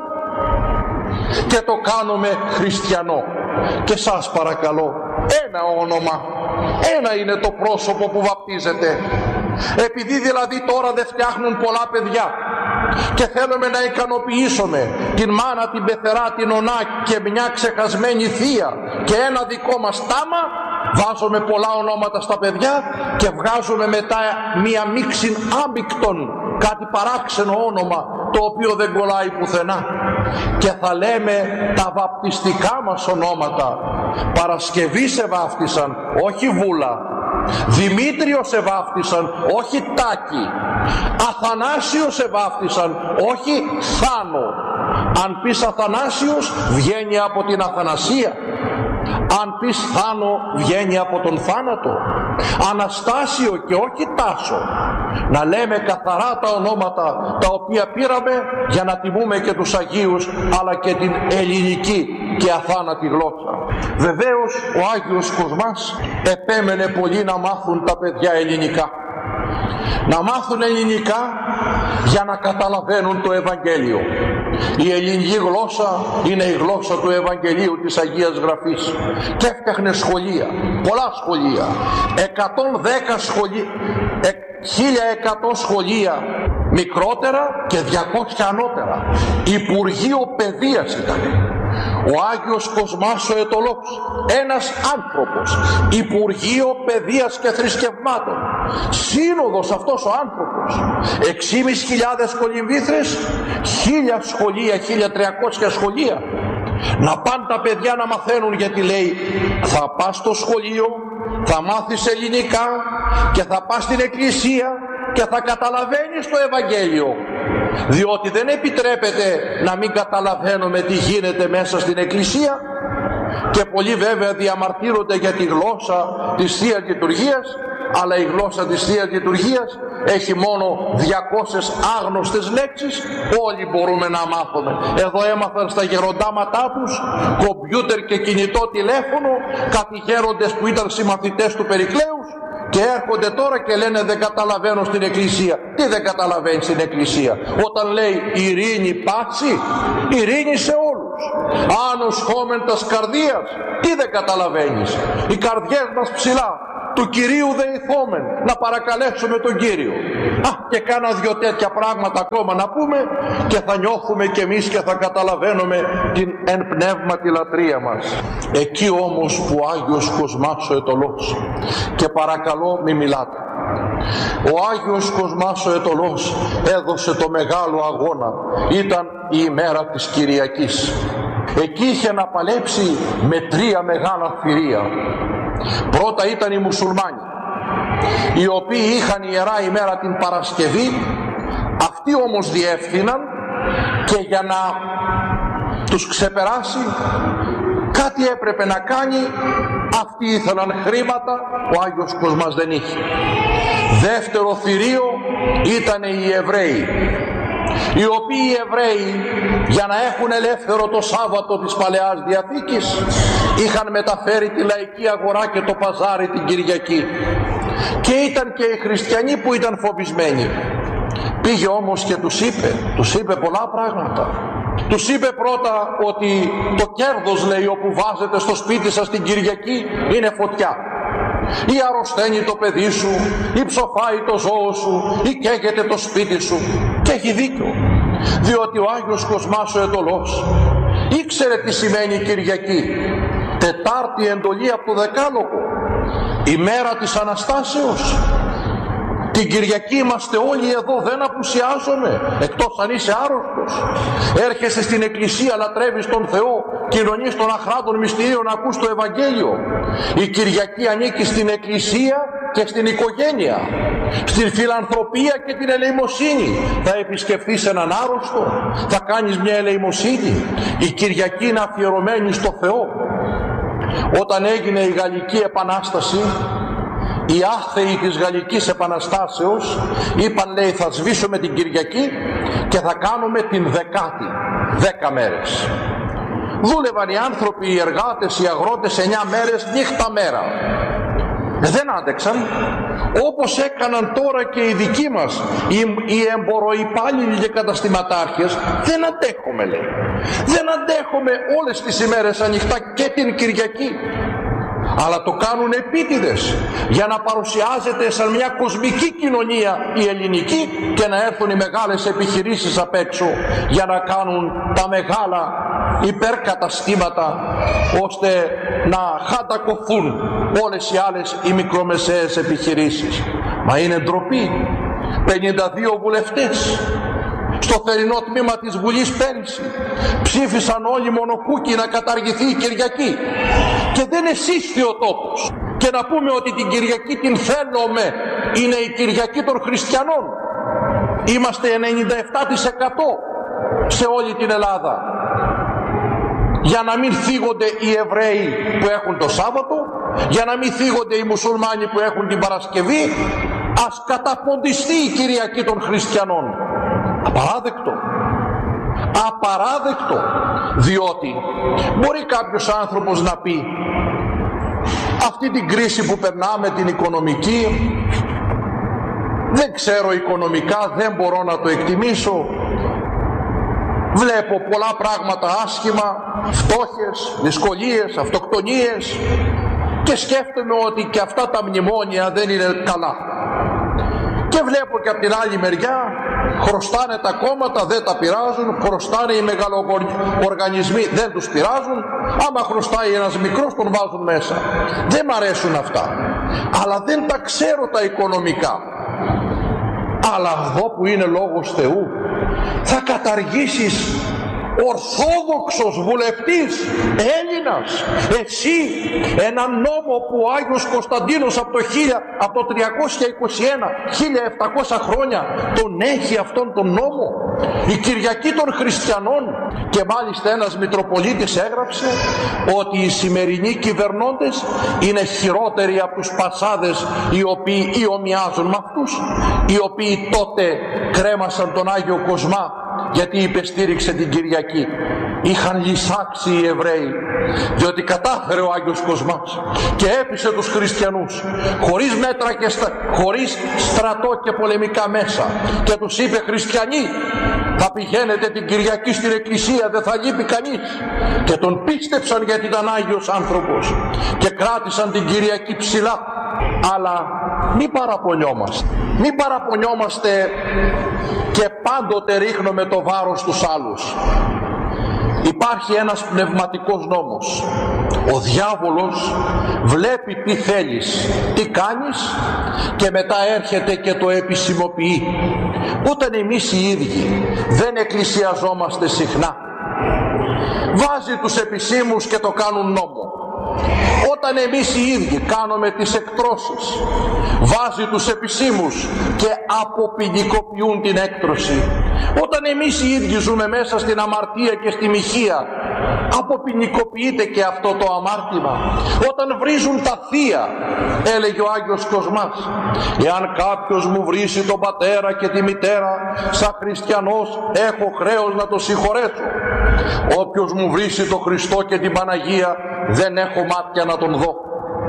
και το κάνουμε χριστιανό. Και σας παρακαλώ, ένα όνομα, ένα είναι το πρόσωπο που βαπτίζεται. Επειδή δηλαδή τώρα δεν φτιάχνουν πολλά παιδιά και θέλουμε να ικανοποιήσουμε την μάνα, την πεθερά, την ονά και μια ξεχασμένη θεία και ένα δικό μας τάμα, βάζουμε πολλά ονόματα στα παιδιά και βγάζουμε μετά μία μίξη άμικτον, κάτι παράξενο όνομα το οποίο δεν κολλάει πουθενά, και θα λέμε τα βαπτιστικά μας ονόματα. Παρασκευή σε βάφτισαν, όχι Βούλα. Δημήτριο σε βάφτισαν, όχι Τάκη. Αθανάσιο σε βάφτισαν, όχι Θάνο. Αν πεις Αθανάσιος, βγαίνει από την Αθανασία. Αν πεις Θάνο, βγαίνει από τον θάνατο. Αναστάσιο και όχι Τάσο. Να λέμε καθαρά τα ονόματα τα οποία πήραμε για να τιμούμε και τους Αγίους, αλλά και την ελληνική και αθάνατη γλώσσα. Βεβαίως ο Άγιος Κοσμάς επέμενε πολύ να μάθουν τα παιδιά ελληνικά. Να μάθουν ελληνικά για να καταλαβαίνουν το Ευαγγέλιο. Η ελληνική γλώσσα είναι η γλώσσα του Ευαγγελίου της Αγίας Γραφής. Και έφτιαχνε σχολεία, πολλά σχολεία, εκατόν δέκα σχολεία, χίλια εκατό σχολεία μικρότερα και διακόσια ανώτερα. Υπουργείο Παιδείας ήταν. Ο Άγιος Κοσμάς ο Αιτωλός, ένας άνθρωπος, Υπουργείο Παιδείας και Θρησκευμάτων, σύνοδος αυτός ο άνθρωπος, εξήμισι χιλιάδες κολυμβήθρες, χίλια σχολεία, χίλια τριακόσια σχολεία. Να πάνε τα παιδιά να μαθαίνουν, γιατί λέει θα πας στο σχολείο, θα μάθεις ελληνικά και θα πας στην εκκλησία και θα καταλαβαίνεις το Ευαγγέλιο, διότι δεν επιτρέπεται να μην καταλαβαίνουμε τι γίνεται μέσα στην εκκλησία. και πολλοί βέβαια διαμαρτύρονται για τη γλώσσα της Θείας Λειτουργίας, αλλά η γλώσσα της Θείας Λειτουργίας έχει μόνο διακόσιες άγνωστες λέξεις. Όλοι μπορούμε να μάθουμε. Εδώ έμαθαν στα γεροντάματά τους κομπιούτερ και κινητό τηλέφωνο κάτι γέροντες που ήταν συμμαθητές του Περικλέους, και έρχονται τώρα και λένε δεν καταλαβαίνω στην Εκκλησία. Τι δεν καταλαβαίνει στην Εκκλησία? Όταν λέει ειρήνη πάση, ειρήνη σε όλους. Άνους χόμεν τας καρδίας, τι δεν καταλαβαίνεις? Οι καρδιές μας ψηλά, του Κυρίου δεηθόμεν, να παρακαλέσουμε τον Κύριο. Α, και κάνα δυο τέτοια πράγματα ακόμα να πούμε και θα νιώθουμε κι εμείς και θα καταλαβαίνουμε την εν πνεύματι λατρεία μας. Εκεί όμως που ο Άγιος Κοσμάς ο Αιτωλός, και παρακαλώ μη μιλάτε, ο Άγιος Κοσμάς ο Αιτωλός έδωσε το μεγάλο αγώνα, ήταν η ημέρα της Κυριακής. Εκεί είχε να παλέψει με τρία μεγάλα θηρία. Πρώτα ήταν οι μουσουλμάνοι, οι οποίοι είχαν ιερά ημέρα την Παρασκευή. Αυτοί όμως διεύθυναν, και για να τους ξεπεράσει κάτι έπρεπε να κάνει. Αυτοί ήθελαν χρήματα, ο Άγιος Κοσμάς δεν είχε. Δεύτερο θηρίο ήταν οι Εβραίοι, οι οποίοι οι Εβραίοι για να έχουν ελεύθερο το Σάββατο της Παλαιάς Διαθήκης είχαν μεταφέρει τη λαϊκή αγορά και το παζάρι την Κυριακή, και ήταν και οι χριστιανοί που ήταν φοβισμένοι. Πήγε όμως και τους είπε, τους είπε πολλά πράγματα. Τους είπε πρώτα ότι το κέρδος, λέει, όπου βάζετε στο σπίτι σας την Κυριακή είναι φωτιά. Ή αρρωσταίνει το παιδί σου, ή ψοφάει το ζώο σου, ή καίγεται το σπίτι σου. Και έχει δίκιο, διότι ο Άγιος Κοσμάς ο Αιτωλός ήξερε τι σημαίνει Κυριακή. Τετάρτη εντολή από το Δεκάλογο, ημέρα της Αναστάσεως. Την Κυριακή είμαστε όλοι εδώ, δεν απουσιάζουμε, εκτός αν είσαι άρρωστος. Έρχεσαι στην Εκκλησία, λατρεύεις τον Θεό, κοινωνείς των αχράντων μυστηρίων, ακούς το Ευαγγέλιο. Η Κυριακή ανήκει στην Εκκλησία και στην οικογένεια, στην φιλανθρωπία και την ελεημοσύνη. Θα επισκεφθείς έναν άρρωστο, θα κάνεις μια ελεημοσύνη. Η Κυριακή είναι αφιερωμένη στο Θεό. Όταν έγινε η Γαλλική Επανάσταση, οι άθεοι της Γαλλικής Επαναστάσεως είπαν, λέει, θα σβήσουμε την Κυριακή και θα κάνουμε την δεκάτη, δέκα μέρες. Δούλευαν οι άνθρωποι, οι εργάτες, οι αγρότες εννιά μέρες, νύχτα μέρα. Δεν άντεξαν, όπως έκαναν τώρα και οι δικοί μας οι, οι εμποροϊπάλληλοι και καταστηματάρχες. Δεν αντέχομαι, λέει, δεν αντέχομαι όλες τις ημέρες ανοιχτά και την Κυριακή. Αλλά το κάνουν επίτηδες για να παρουσιάζεται σαν μια κοσμική κοινωνία η ελληνική και να έρθουν οι μεγάλες επιχειρήσεις απ' έξω για να κάνουν τα μεγάλα υπερκαταστήματα, ώστε να χατακωθούν όλες οι άλλες οι μικρομεσαίες επιχειρήσεις. Μα είναι ντροπή. πενήντα δύο βουλευτές στο θερινό τμήμα της Βουλής πέρυσι ψήφισαν όλοι μονοκούκι να καταργηθεί η Κυριακή, και δεν εσύσθη ο τόπος. Και να πούμε ότι την Κυριακή την θέλουμε, είναι η Κυριακή των χριστιανών. Είμαστε ενενήντα επτά τοις εκατό σε όλη την Ελλάδα. Για να μην θίγονται οι Εβραίοι που έχουν το Σάββατο, για να μην θίγονται οι μουσουλμάνοι που έχουν την Παρασκευή, ας καταποντιστεί η Κυριακή των χριστιανών. Απαράδεκτο. Απαράδεκτο. Διότι μπορεί κάποιος άνθρωπος να πει, αυτή την κρίση που περνάμε την οικονομική, δεν ξέρω οικονομικά, δεν μπορώ να το εκτιμήσω, βλέπω πολλά πράγματα άσχημα, φτώχειες, δυσκολίες, αυτοκτονίες, και σκέφτομαι ότι και αυτά τα μνημόνια δεν είναι καλά. Και βλέπω και από την άλλη μεριά χρωστάνε τα κόμματα, δεν τα πειράζουν, χρωστάνε οι μεγαλοοργανισμοί, δεν τους πειράζουν, άμα χρωστάει ένας μικρός τον βάζουν μέσα. Δεν μ' αρέσουν αυτά, αλλά δεν τα ξέρω τα οικονομικά. Αλλά εδώ που είναι λόγος Θεού, θα καταργήσεις ορθόδοξος βουλευτής, Έλληνας, εσύ έναν νόμο που ο Άγιος Κωνσταντίνος από το, χίλια, από το τριακόσια είκοσι ένα, χίλια επτακόσια χρόνια τον έχει αυτόν τον νόμο, η Κυριακή των Χριστιανών. Και μάλιστα ένας Μητροπολίτης έγραψε ότι οι σημερινοί κυβερνώντες είναι χειρότεροι από τους Πασάδες, οι οποίοι ιομοιάζουν με αυτούς, οι οποίοι τότε κρέμασαν τον Άγιο Κοσμά γιατί υπεστήριξε την Κυριακή. Είχαν λυσάξει οι Εβραίοι, διότι κατάφερε ο Άγιος Κοσμάς και έπεισε τους χριστιανούς χωρίς μέτρα και στα... χωρίς στρατό και πολεμικά μέσα, και τους είπε: χριστιανοί, θα πηγαίνετε την Κυριακή στην εκκλησία, δεν θα λείπει κανείς. Και τον πίστεψαν γιατί ήταν Άγιος άνθρωπος και κράτησαν την Κυριακή ψηλά. Αλλά μη παραπονιόμαστε, μη παραπονιόμαστε και πάντοτε ρίχνουμε το βάρος στους άλλους. Υπάρχει ένας πνευματικός νόμος. Ο διάβολος βλέπει τι θέλεις, τι κάνεις, και μετά έρχεται και το επισημοποιεί. Όταν εμείς οι ίδιοι δεν εκκλησιαζόμαστε συχνά, βάζει τους επισήμους και το κάνουν νόμο. Όταν εμείς οι ίδιοι κάνουμε τις εκτρώσεις, βάζει τους επισήμους και αποποινικοποιούν την έκτρωση. Όταν εμείς οι ίδιοι ζούμε μέσα στην αμαρτία και στη μοιχεία, αποποινικοποιείται και αυτό το αμάρτημα. Όταν βρίζουν τα θεία, έλεγε ο Άγιος Κοσμάς, εάν κάποιος μου βρίσει τον πατέρα και τη μητέρα, σαν χριστιανός έχω χρέος να το συγχωρέσω. Όποιος μου βρίσει τον Χριστό και την Παναγία, δεν έχω μάτια να τον δω.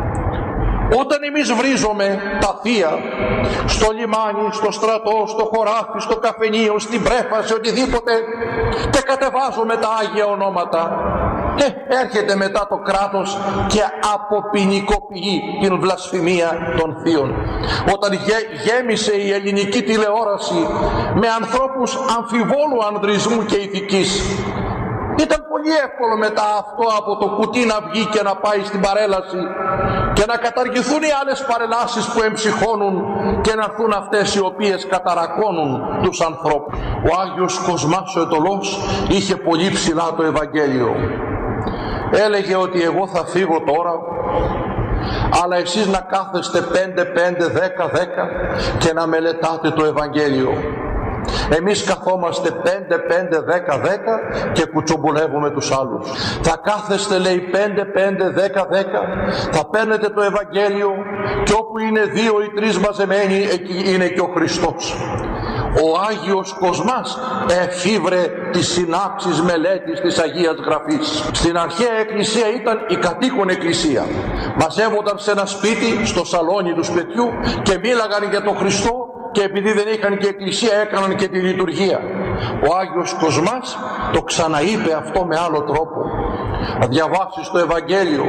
Όταν εμείς βρίζουμε τα θεία στο λιμάνι, στο στρατό, στο χωράφι, στο καφενείο, στην πρέφα, σε οτιδήποτε, και κατεβάζουμε τα Άγια ονόματα, ε, έρχεται μετά το κράτος και αποποινικοποιεί την βλασφημία των θείων. Όταν γέ, γέμισε η ελληνική τηλεόραση με ανθρώπους αμφιβόλου ανδρισμού και ηθικής, ήταν πολύ εύκολο μετά αυτό από το κουτί να βγει και να πάει στην παρέλαση και να καταργηθούν οι άλλες παρελάσεις που εμψυχώνουν και να έρθουν αυτές οι οποίες καταρακώνουν τους ανθρώπους. Ο Άγιος Κοσμάς ο Αιτωλός είχε πολύ ψηλά το Ευαγγέλιο. Έλεγε ότι εγώ θα φύγω τώρα, αλλά εσείς να κάθεστε πέντε πέντε, δέκα δέκα και να μελετάτε το Ευαγγέλιο. Εμείς καθόμαστε πέντε πέντε, δέκα δέκα και κουτσομπολεύουμε τους άλλους. Θα κάθεστε, λέει, πέντε πέντε, δέκα δέκα, θα παίρνετε το Ευαγγέλιο και όπου είναι δύο ή τρεις μαζεμένοι, εκεί είναι και ο Χριστός. Ο Άγιος Κοσμάς εφήβρε τις συνάξεις μελέτης της Αγίας Γραφής. Στην αρχαία εκκλησία ήταν η κατοίκον εκκλησία. Μαζεύονταν σε ένα σπίτι, στο σαλόνι του σπιτιού, και μίλαγαν για τον Χριστό, και επειδή δεν είχαν και εκκλησία έκαναν και τη λειτουργία. Ο Άγιος Κοσμάς το ξαναείπε αυτό με άλλο τρόπο. Να διαβάσεις το Ευαγγέλιο,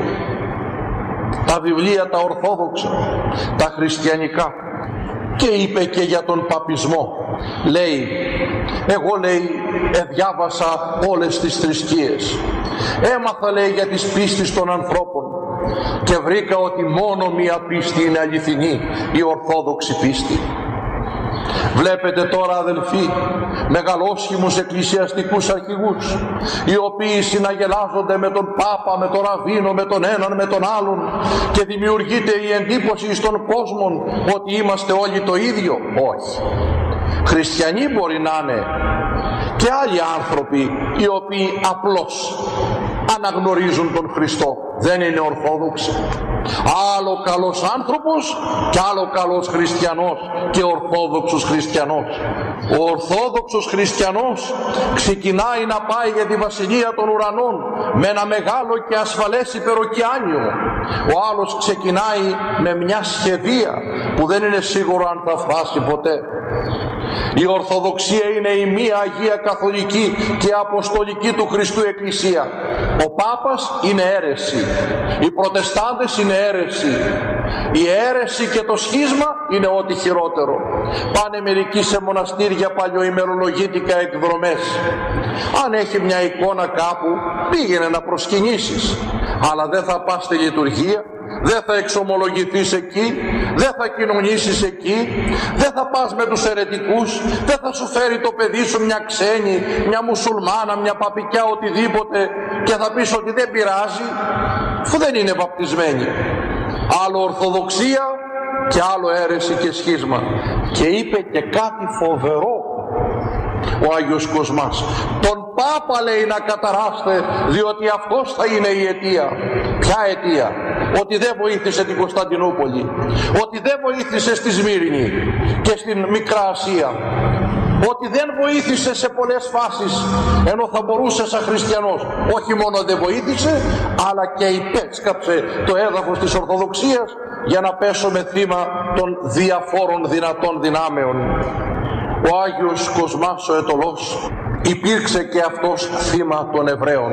τα βιβλία τα ορθόδοξα, τα χριστιανικά, και είπε και για τον παπισμό. Λέει, εγώ, λέει, εδιάβασα όλες τις θρησκείες, έμαθα, λέει, για τις πίστεις των ανθρώπων και βρήκα ότι μόνο μία πίστη είναι αληθινή, η ορθόδοξη πίστη. Βλέπετε τώρα, αδελφοί, μεγαλόσχημους εκκλησιαστικούς αρχηγούς, οι οποίοι συναγελάζονται με τον Πάπα, με τον Ραβίνο, με τον έναν, με τον άλλον, και δημιουργείται η εντύπωση στον κόσμο ότι είμαστε όλοι το ίδιο. Όχι. Χριστιανοί μπορεί να είναι και άλλοι άνθρωποι οι οποίοι απλώς αναγνωρίζουν τον Χριστό, δεν είναι ορθόδοξοι. Άλλο καλός άνθρωπος και άλλο καλός χριστιανός και ορθόδοξος χριστιανός. Ο ορθόδοξος χριστιανός ξεκινάει να πάει για τη βασιλεία των ουρανών με ένα μεγάλο και ασφαλές υπεροκειάνιο. Ο άλλος ξεκινάει με μια σχεδία που δεν είναι σίγουρο αν θα φτάσει ποτέ. Η Ορθοδοξία είναι η μία Αγία Καθολική και Αποστολική του Χριστού Εκκλησία. Ο Πάπας είναι αίρεση, οι Προτεστάντες είναι αίρεση, η αίρεση και το σχίσμα είναι ό,τι χειρότερο. Πάνε μερικοί σε μοναστήρια παλιοημερολογήτικα εκδρομές. Αν έχει μια εικόνα κάπου, πήγαινε να προσκυνήσεις, αλλά δεν θα πας στη λειτουργία, δεν θα εξομολογηθείς εκεί, δεν θα κοινωνήσεις εκεί, δεν θα πας με τους αιρετικούς, δεν θα σου φέρει το παιδί σου μια ξένη, μια μουσουλμάνα, μια παπικιά, οτιδήποτε, και θα πεις ότι δεν πειράζει, αφού δεν είναι βαπτισμένοι. Άλλο ορθοδοξία και άλλο αίρεση και σχίσμα. Και είπε και κάτι φοβερό ο Άγιος Κοσμάς: τον Πάπα, λέει, να καταράστε, διότι αυτός θα είναι η αιτία. Ποια αιτία? Ότι δεν βοήθησε την Κωνσταντινούπολη, ότι δεν βοήθησε στη Σμύρινη και στην Μικρά Ασία, ότι δεν βοήθησε σε πολλές φάσεις, ενώ θα μπορούσε σαν χριστιανός. Όχι μόνο δεν βοήθησε, αλλά και υπέσκαψε το έδαφος της Ορθοδοξίας για να πέσουμε θύμα των διαφόρων δυνατών δυνάμεων. Ο Άγιος Κοσμάς ο Αιτωλός υπήρξε και αυτός θύμα των Εβραίων.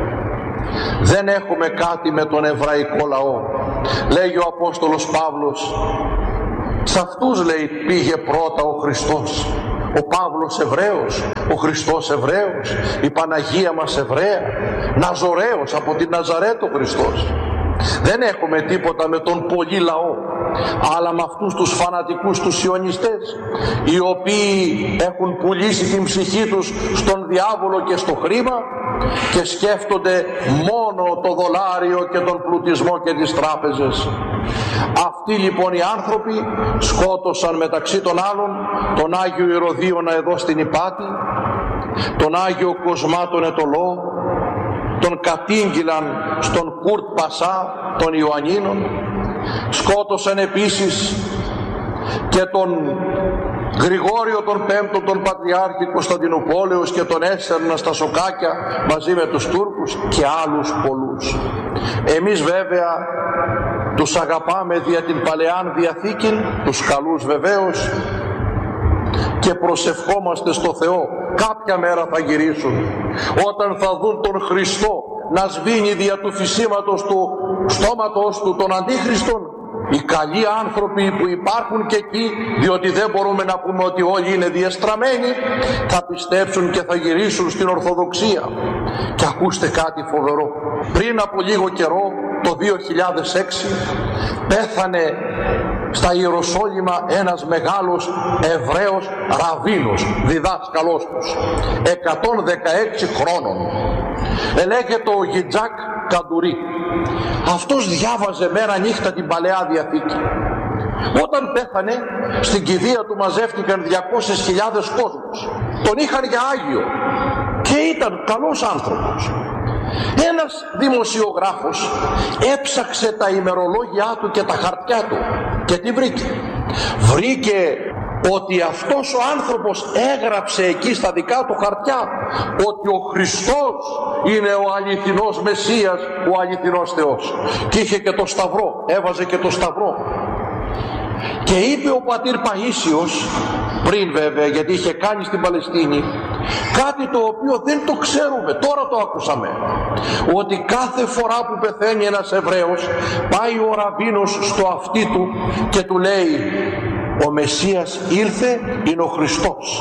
Δεν έχουμε κάτι με τον εβραϊκό λαό. Λέγει ο Απόστολος Παύλος, σε αυτούς, λέει, πήγε πρώτα ο Χριστός. Ο Παύλος Εβραίος, ο Χριστός Εβραίος, η Παναγία μας Εβραία, Ναζωραίος, από την Ναζαρέτο Χριστός. Δεν έχουμε τίποτα με τον πολύ λαό, αλλά με αυτούς τους φανατικούς, τους σιωνιστές, οι οποίοι έχουν πουλήσει την ψυχή τους στον διάβολο και στο χρήμα και σκέφτονται μόνο το δολάριο και τον πλουτισμό και τις τράπεζες. Αυτοί λοιπόν οι άνθρωποι σκότωσαν μεταξύ των άλλων τον Άγιο Ηρωδίωνα εδώ στην Ηπάτη, τον Άγιο Κοσμά τον Αιτωλό, τον κατήγγυλαν στον Κουρτ Πασά των Ιωαννίνων, σκότωσαν επίσης και τον Γρηγόριο τον Πέμπτο, τον Πατριάρχη Κωνσταντινουπόλεως, και τον έστερναν στα σοκάκια μαζί με τους Τούρκους και άλλους πολλούς. Εμείς βέβαια τους αγαπάμε δια την Παλαιάν Διαθήκην, τους καλούς βεβαίως, και προσευχόμαστε στο Θεό, κάποια μέρα θα γυρίσουν, όταν θα δουν τον Χριστό να σβήνει δια του φυσίματος του στόματος του τον Αντίχριστον. Οι καλοί άνθρωποι που υπάρχουν και εκεί, διότι δεν μπορούμε να πούμε ότι όλοι είναι διεστραμμένοι, θα πιστέψουν και θα γυρίσουν στην Ορθοδοξία. Και ακούστε κάτι φοβερό. Πριν από λίγο καιρό, το δύο χιλιάδες έξι, πέθανε στα Ιεροσόλυμα ένας μεγάλος Εβραίος ραβίνος, διδάσκαλός τους, εκατόν δεκαέξι χρόνων. Ελέγεται ο Γιτζάκ Καντουρί. Αυτός διάβαζε μέρα νύχτα την Παλαιά Διαθήκη. Όταν πέθανε, στην κηδεία του μαζεύτηκαν διακόσιες χιλιάδες κόσμος. Τον είχαν για Άγιο και ήταν καλός άνθρωπος. Ένας δημοσιογράφος έψαξε τα ημερολόγια του και τα χαρτιά του και τι βρήκε? Βρήκε ότι αυτός ο άνθρωπος έγραψε εκεί στα δικά του χαρτιά ότι ο Χριστός είναι ο αληθινός Μεσσίας, ο αληθινός Θεός, και είχε και το σταυρό, έβαζε και το σταυρό. Και είπε ο πατήρ Παΐσιος, πριν βέβαια, γιατί είχε κάνει στην Παλαιστίνη κάτι το οποίο δεν το ξέρουμε, τώρα το ακούσαμε, ότι κάθε φορά που πεθαίνει ένας Εβραίος, πάει ο ραβίνος στο αυτί του και του λέει: ο Μεσσίας ήρθε, είναι ο Χριστός.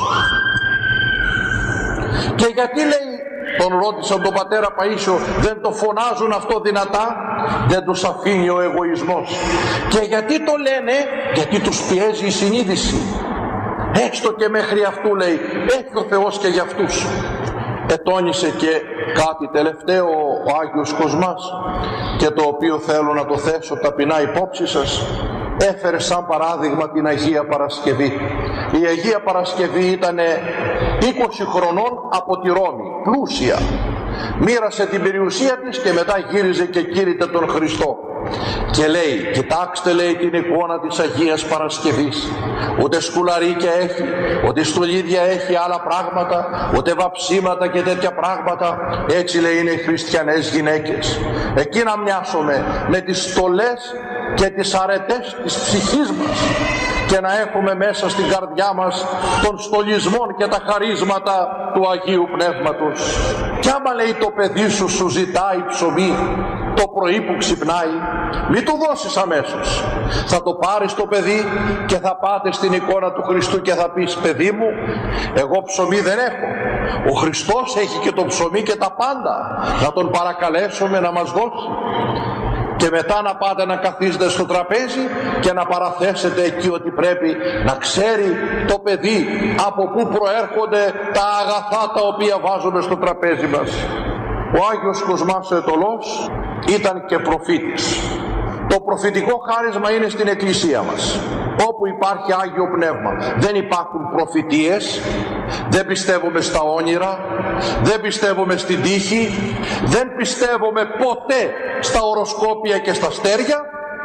Και γιατί, λέει, τον ρώτησαν τον πατέρα Παΐσιο, δεν το φωνάζουν αυτό δυνατά? Δεν τους αφήνει ο εγωισμός. Και γιατί το λένε? Γιατί τους πιέζει η συνείδηση. Έστω και μέχρι αυτού, λέει, έχει ο Θεός και για αυτούς. Ετώνησε και κάτι τελευταίο ο Άγιος Κοσμάς, και το οποίο θέλω να το θέσω ταπεινά υπόψη σας. Έφερε σαν παράδειγμα την Αγία Παρασκευή. Η Αγία Παρασκευή ήταν είκοσι χρονών από τη Ρώμη, πλούσια. Μοίρασε την περιουσία της και μετά γύριζε και κήρυτε τον Χριστό. Και λέει, κοιτάξτε, λέει, την εικόνα της Αγίας Παρασκευής. Ούτε σκουλαρίκια έχει, ούτε στολίδια έχει, άλλα πράγματα, ούτε βαψίματα και τέτοια πράγματα. Έτσι, λέει, είναι οι χριστιανές γυναίκες. Εκεί να μοιάσουμε με τις στολές και τις αρετές της ψυχής μας και να έχουμε μέσα στην καρδιά μας τον στολισμό και τα χαρίσματα του Αγίου Πνεύματος. Κι άμα, λέει, το παιδί σου σου ζητάει ψωμί το πρωί που ξυπνάει, μην του δώσεις αμέσως. Θα το πάρεις το παιδί και θα πάτε στην εικόνα του Χριστού και θα πεις, παιδί μου, εγώ ψωμί δεν έχω. Ο Χριστός έχει και το ψωμί και τα πάντα. Να τον παρακαλέσουμε να μας δώσει. και μετά να πάτε να καθίσετε στο τραπέζι και να παραθέσετε εκεί ότι πρέπει να ξέρει το παιδί από πού προέρχονται τα αγαθά τα οποία βάζουμε στο τραπέζι μας. Ο Άγιος Κοσμάς ο Αιτωλός ήταν και προφήτης. Το προφητικό χάρισμα είναι στην Εκκλησία μας. Όπου υπάρχει Άγιο Πνεύμα δεν υπάρχουν προφητείες, δεν πιστεύουμε στα όνειρα, δεν πιστεύουμε στην τύχη, δεν πιστεύουμε ποτέ στα οροσκόπια και στα αστέρια.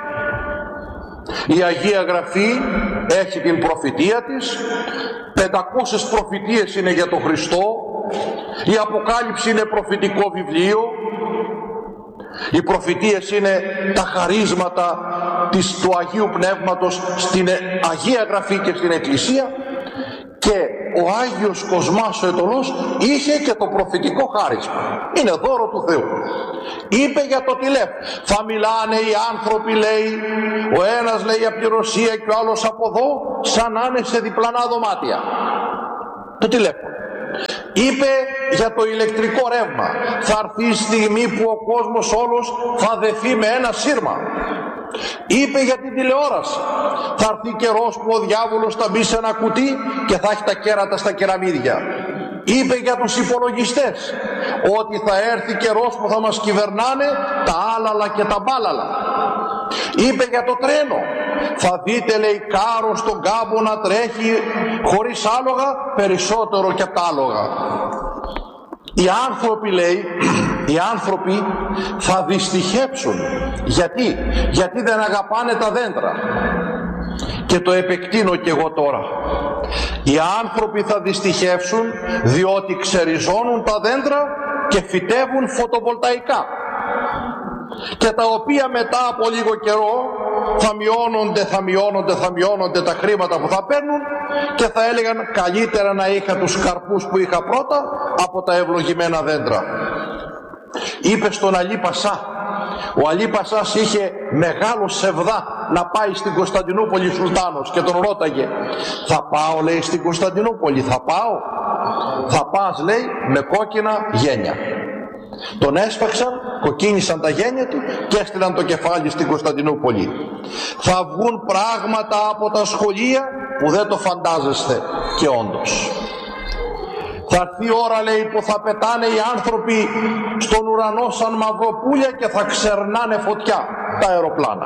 Η Αγία Γραφή έχει την προφητεία της, πεντακόσιες προφητείες είναι για τον Χριστό, η Αποκάλυψη είναι προφητικό βιβλίο. Οι προφητείες είναι τα χαρίσματα της, του Αγίου Πνεύματος στην Αγία Γραφή και στην Εκκλησία, και ο Άγιος Κοσμάς ο Αιτωλός είχε και το προφητικό χάρισμα. Είναι δώρο του Θεού. Είπε για το τηλέφωνο. Θα μιλάνε οι άνθρωποι, λέει, ο ένας λέει από τη Ρωσία και ο άλλος από εδώ, σαν να είναι σε διπλανά δωμάτια. Το τηλέφωνο. Είπε για το ηλεκτρικό ρεύμα. Θα έρθει η στιγμή που ο κόσμος όλος θα δεθεί με ένα σύρμα. Είπε για την τηλεόραση. Θα έρθει καιρός που ο διάβολος θα μπει σε ένα κουτί και θα έχει τα κέρατα στα κεραμίδια. Είπε για τους υπολογιστές ότι θα έρθει καιρός που θα μας κυβερνάνε τα άλαλα και τα μπάλαλα. Είπε για το τρένο. Θα δείτε, λέει, κάρο στον κάμπο να τρέχει χωρίς άλογα περισσότερο και τα άλογα. Οι άνθρωποι, λέει, οι άνθρωποι θα δυστυχέψουν. Γιατί? Γιατί δεν αγαπάνε τα δέντρα. Και το επεκτείνω κι εγώ τώρα. Οι άνθρωποι θα δυστυχεύσουν διότι ξεριζώνουν τα δέντρα και φυτεύουν φωτοβολταϊκά, και τα οποία μετά από λίγο καιρό θα μειώνονται, θα μειώνονται, θα μειώνονται τα χρήματα που θα παίρνουν, και θα έλεγαν καλύτερα να είχα τους καρπούς που είχα πρώτα από τα ευλογημένα δέντρα. Είπε στον Αλή Πασά, ο Αλή Πασάς είχε μεγάλο σεβδά να πάει στην Κωνσταντινούπολη σουλτάνος, και τον ρώταγε, θα πάω, λέει, στην Κωνσταντινούπολη, θα πάω? Θα πας, λέει, με κόκκινα γένια. Τον έσφαξαν, κοκκίνησαν τα γένια του και έστειλαν το κεφάλι στην Κωνσταντινούπολη. Θα βγουν πράγματα από τα σχολεία που δεν το φαντάζεστε, και όντως. Θα έρθει η ώρα, λέει, που θα πετάνε οι άνθρωποι στον ουρανό σαν μαυροπούλια και θα ξερνάνε φωτιά τα αεροπλάνα.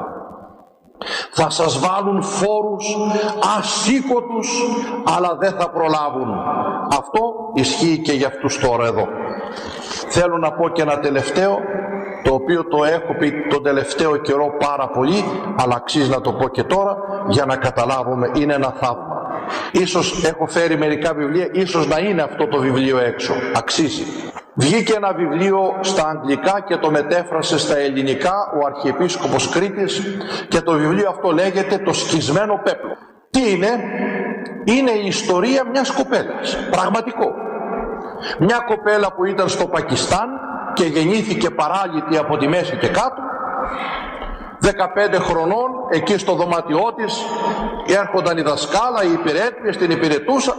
Θα σας βάλουν φόρους ασήκωτους, αλλά δεν θα προλάβουν. Αυτό ισχύει και για αυτούς τώρα εδώ. Θέλω να πω και ένα τελευταίο, το οποίο το έχω πει τον τελευταίο καιρό πάρα πολύ, αλλά αξίζει να το πω και τώρα για να καταλάβουμε. Είναι ένα θαύμα. Ίσως έχω φέρει μερικά βιβλία, ίσως να είναι αυτό το βιβλίο έξω. Αξίζει. Βγήκε ένα βιβλίο στα αγγλικά και το μετέφρασε στα ελληνικά ο Αρχιεπίσκοπος Κρήτης, και το βιβλίο αυτό λέγεται «Το σκισμένο πέπλο». Τι είναι? Είναι η ιστορία μιας κοπέλας. Πραγματικό. Μια κοπέλα που ήταν στο Πακιστάν και γεννήθηκε παράλυτη από τη μέση και κάτω. δεκαπέντε χρονών, εκεί στο δωμάτιό της έρχονταν η δασκάλα, οι υπηρέτριες, την υπηρετούσα.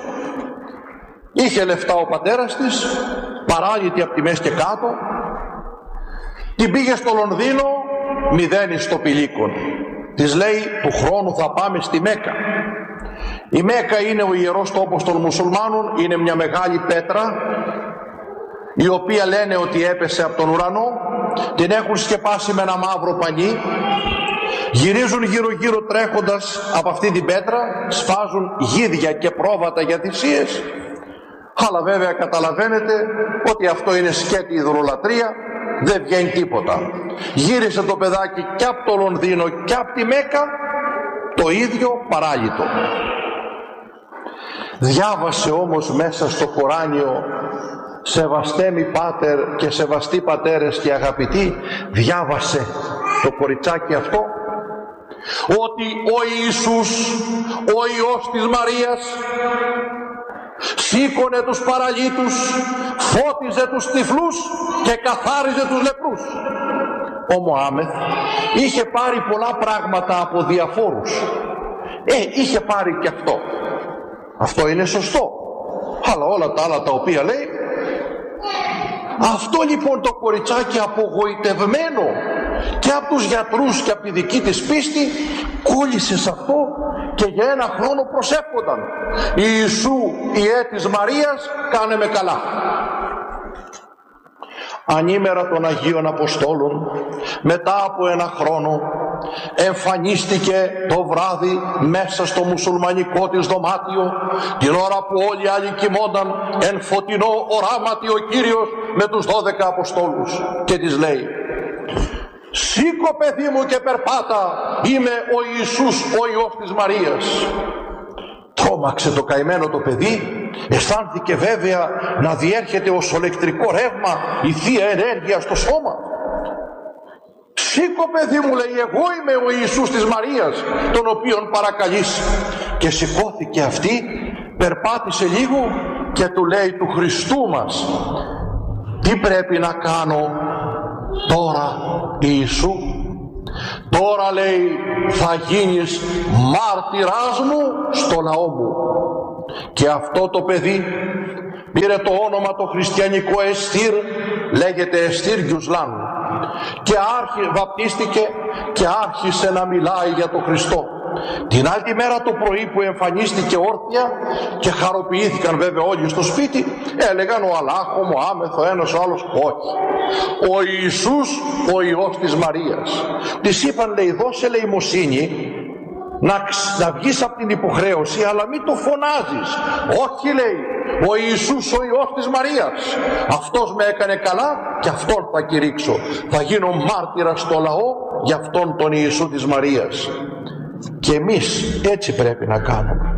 Είχε λεφτά ο πατέρας της, παράλυτη από τη μέση και κάτω. Την πήγε στο Λονδίνο, μηδένει στο πηλίκον. Της λέει, του χρόνου θα πάμε στη Μέκα. Η Μέκα είναι ο ιερός τόπος των μουσουλμάνων, είναι μια μεγάλη πέτρα, η οποία λένε ότι έπεσε από τον ουρανό, την έχουν σκεπάσει με ένα μαύρο πανί, γυρίζουν γύρω γύρω τρέχοντας από αυτή την πέτρα, σφάζουν γίδια και πρόβατα για θυσίες, αλλά βέβαια καταλαβαίνετε ότι αυτό είναι σκέτη υδρολατρεία, δεν βγαίνει τίποτα. Γύρισε το παιδάκι και από το Λονδίνο και από τη Μέκα, το ίδιο παράλυτο. Διάβασε όμως μέσα στο Κοράνιο, σεβαστέ μη πάτερ και σεβαστοί πατέρες και αγαπητοί, διάβασε το κοριτσάκι αυτό ότι ο Ιησούς, ο Υιός της Μαρίας, σήκωνε τους παραλύτους, φώτιζε τους τυφλούς και καθάριζε τους λεπρούς. Ο Μωάμεθ είχε πάρει πολλά πράγματα από διαφόρους. Ε, είχε πάρει και αυτό. Αυτό είναι σωστό. Αλλά όλα τα άλλα τα οποία λέει, αυτό λοιπόν το κοριτσάκι απογοητευμένο και από τους γιατρούς και από τη δική της πίστη, κόλλησε σε αυτό και για ένα χρόνο προσεύχονταν: Ιησού, Ιε της Μαρίας, κάνε με καλά. Ανήμερα των Αγίων Αποστόλων, μετά από ένα χρόνο, εμφανίστηκε το βράδυ μέσα στο μουσουλμανικό της δωμάτιο, την ώρα που όλοι οι άλλοι κοιμόνταν, εν φωτεινό οράματι ο Κύριος με τους δώδεκα Αποστόλους, και της λέει: «Σήκω, παιδί μου, και περπάτα, είμαι ο Ιησούς, ο Υιός της Μαρίας». Τρόμαξε το καημένο το παιδί, αισθάνθηκε βέβαια να διέρχεται ως ολεκτρικό ρεύμα η Θεία Ενέργεια στο σώμα. «Σήκω, παιδί μου», λέει, «εγώ είμαι ο Ιησούς της Μαρίας, τον οποίον παρακαλείς». Και σηκώθηκε αυτή, περπάτησε λίγο και του λέει του Χριστού μας: «Τι πρέπει να κάνω τώρα, Ιησού?» «Τώρα», λέει, «θα γίνεις μάρτυράς μου στο λαό μου». Και αυτό το παιδί πήρε το όνομα το χριστιανικό Εστήρ, λέγεται Εστήρ Γκιουσλάν, και άρχι, βαπτίστηκε και άρχισε να μιλάει για τον Χριστό. Την άλλη μέρα το πρωί που εμφανίστηκε όρθια και χαροποιήθηκαν βέβαια όλοι στο σπίτι, έλεγαν: «Ο Αλλάχ, ο Μωάμεθ, ο ένας ο άλλος». Όχι, ο Ιησούς, ο Υιός της Μαρίας. Της είπαν, λέει, «Δώσε ελεημοσύνη να, να βγεις από την υποχρέωση, αλλά μην το φωνάζεις». «Όχι», λέει, «ο Ιησούς, ο Υιός της Μαρίας, αυτός με έκανε καλά και αυτόν θα κηρύξω. Θα γίνω μάρτυρα στο λαό για αυτόν τον Ιησού της Μαρίας». Και εμείς έτσι πρέπει να κάνουμε.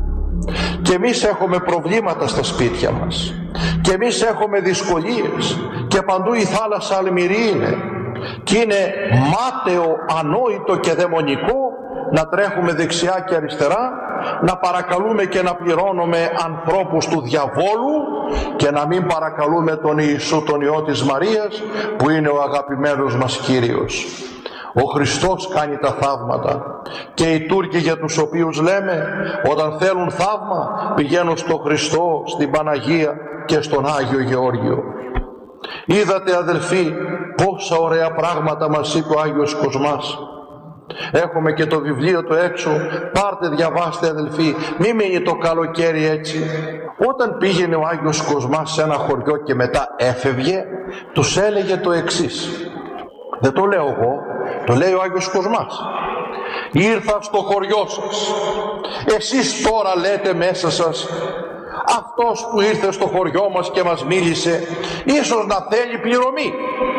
Και εμείς έχουμε προβλήματα στα σπίτια μας, και εμείς έχουμε δυσκολίες, και παντού η θάλασσα αλμυρή είναι, και είναι μάταιο, ανόητο και δαιμονικό να τρέχουμε δεξιά και αριστερά, να παρακαλούμε και να πληρώνουμε ανθρώπους του διαβόλου και να μην παρακαλούμε τον Ιησού, τον Υιό της Μαρίας, που είναι ο αγαπημένος μας Κύριος. Ο Χριστός κάνει τα θαύματα, και οι Τούρκοι για τους οποίους λέμε, όταν θέλουν θαύμα πηγαίνουν στο Χριστό, στην Παναγία και στον Άγιο Γεώργιο. Είδατε, αδελφοί, πόσα ωραία πράγματα μας είπε ο Άγιος Κοσμάς. Έχουμε και το βιβλίο το έξω, πάρτε, διαβάστε, αδελφοί, μη μείνει το καλοκαίρι έτσι. Όταν πήγαινε ο Άγιος Κοσμάς σε ένα χωριό και μετά έφευγε, τους έλεγε το εξής. Δεν το λέω εγώ, το λέει ο Άγιος Κοσμάς. «Ήρθα στο χωριό σας, εσείς τώρα λέτε μέσα σας, αυτός που ήρθε στο χωριό μας και μας μίλησε ίσως να θέλει πληρωμή.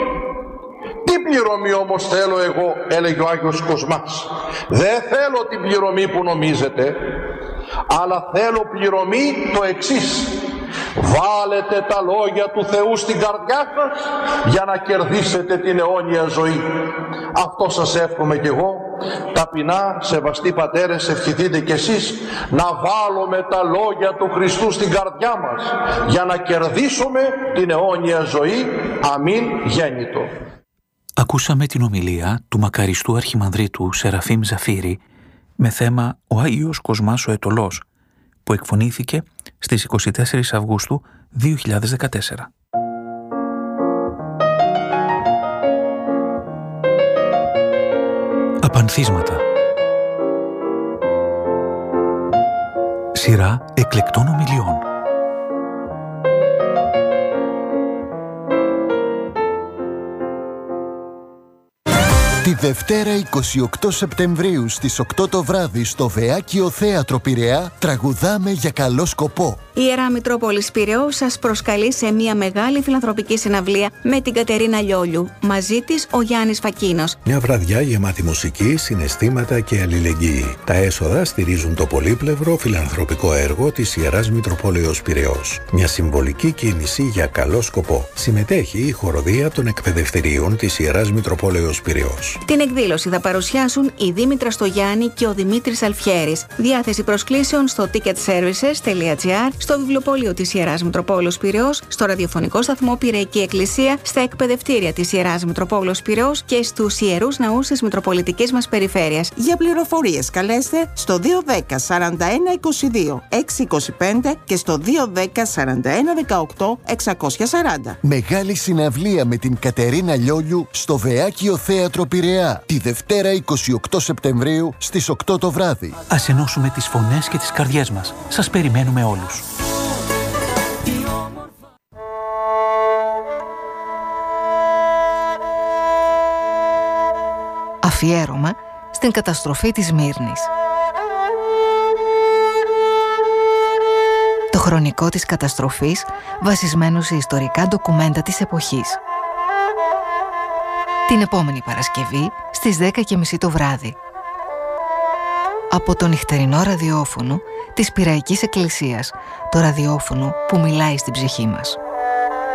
Τι πληρωμή όμως θέλω εγώ?» έλεγε ο Άγιος Κοσμάς. «Δεν θέλω την πληρωμή που νομίζετε, αλλά θέλω πληρωμή το εξής. Βάλετε τα λόγια του Θεού στην καρδιά σας για να κερδίσετε την αιώνια ζωή». Αυτό σας εύχομαι κι εγώ. Ταπεινά, σεβαστοί πατέρες, ευχηθείτε κι εσείς να βάλουμε τα λόγια του Χριστού στην καρδιά μας για να κερδίσουμε την αιώνια ζωή. Αμήν γέννητο. Ακούσαμε την ομιλία του μακαριστού αρχιμανδρίτου Σεραφείμ Ζαφύρη με θέμα «Ο Άγιος Κοσμάς ο Αιτωλός», που εκφωνήθηκε στις εικοστή τέταρτη Αυγούστου δύο χιλιάδες δεκατέσσερα. Απανθίσματα. Σειρά εκλεκτών ομιλιών. Τη Δευτέρα εικοστή ογδόη Σεπτεμβρίου στις οκτώ το βράδυ στο Βεάκιο Θέατρο Πειραιά τραγουδάμε για καλό σκοπό. Η Ιερά Μητρόπολης Πειραιώς σας προσκαλεί σε μια μεγάλη φιλανθρωπική συναυλία με την Κατερίνα Λιόλιου. Μαζί της ο Γιάννης Φακίνος. Μια βραδιά γεμάτη μουσική, συναισθήματα και αλληλεγγύη. Τα έσοδα στηρίζουν το πολύπλευρο φιλανθρωπικό έργο της Ιεράς Μητροπόλεως Πειραιώς. Μια συμβολική κίνηση για καλό σκοπό. Συμμετέχει η χοροδία των εκπαιδευτηρίων της Ιεράς Μητροπόλεως Πειραιώς. Την εκδήλωση θα παρουσιάσουν η Δήμητρα Στογιάννη και ο Δημήτρης Αλφιέρης. Διάθεση προσκλήσεων στο ticket services τελεία gr, στο βιβλιοπωλείο της Ιεράς Μητροπόλεως Πειραιώς, στο ραδιοφωνικό σταθμό Πειραϊκή Εκκλησία, στα εκπαιδευτήρια της Ιεράς Μητροπόλεως Πειραιώς και στους ιερούς ναούς της Μητροπολιτικής μας περιφέρειας. Για πληροφορίες καλέστε στο δύο ένα μηδέν σαράντα ένα είκοσι δύο εξακόσια είκοσι πέντε και στο δύο ένα μηδέν σαράντα ένα δεκαοκτώ εξακόσια σαράντα. Μεγάλη συναυλία με την Κατερίνα Λιόλιου στο Βεάκιο Θέατρο Πειραιά τη Δευτέρα εικοστή ογδόη Σεπτεμβρίου στις οκτώ το βράδυ. Ας ενώσουμε τις φωνές και τις καρδιές μας. Σας περιμένουμε όλους. Αφιέρωμα στην καταστροφή της Μύρνης. Το χρονικό της καταστροφής βασισμένο σε ιστορικά ντοκουμέντα της εποχής. Την επόμενη Παρασκευή στις δέκα και μισή το βράδυ. Από το νυχτερινό ραδιόφωνο της Πειραϊκής Εκκλησίας, το ραδιόφωνο που μιλάει στην ψυχή μας.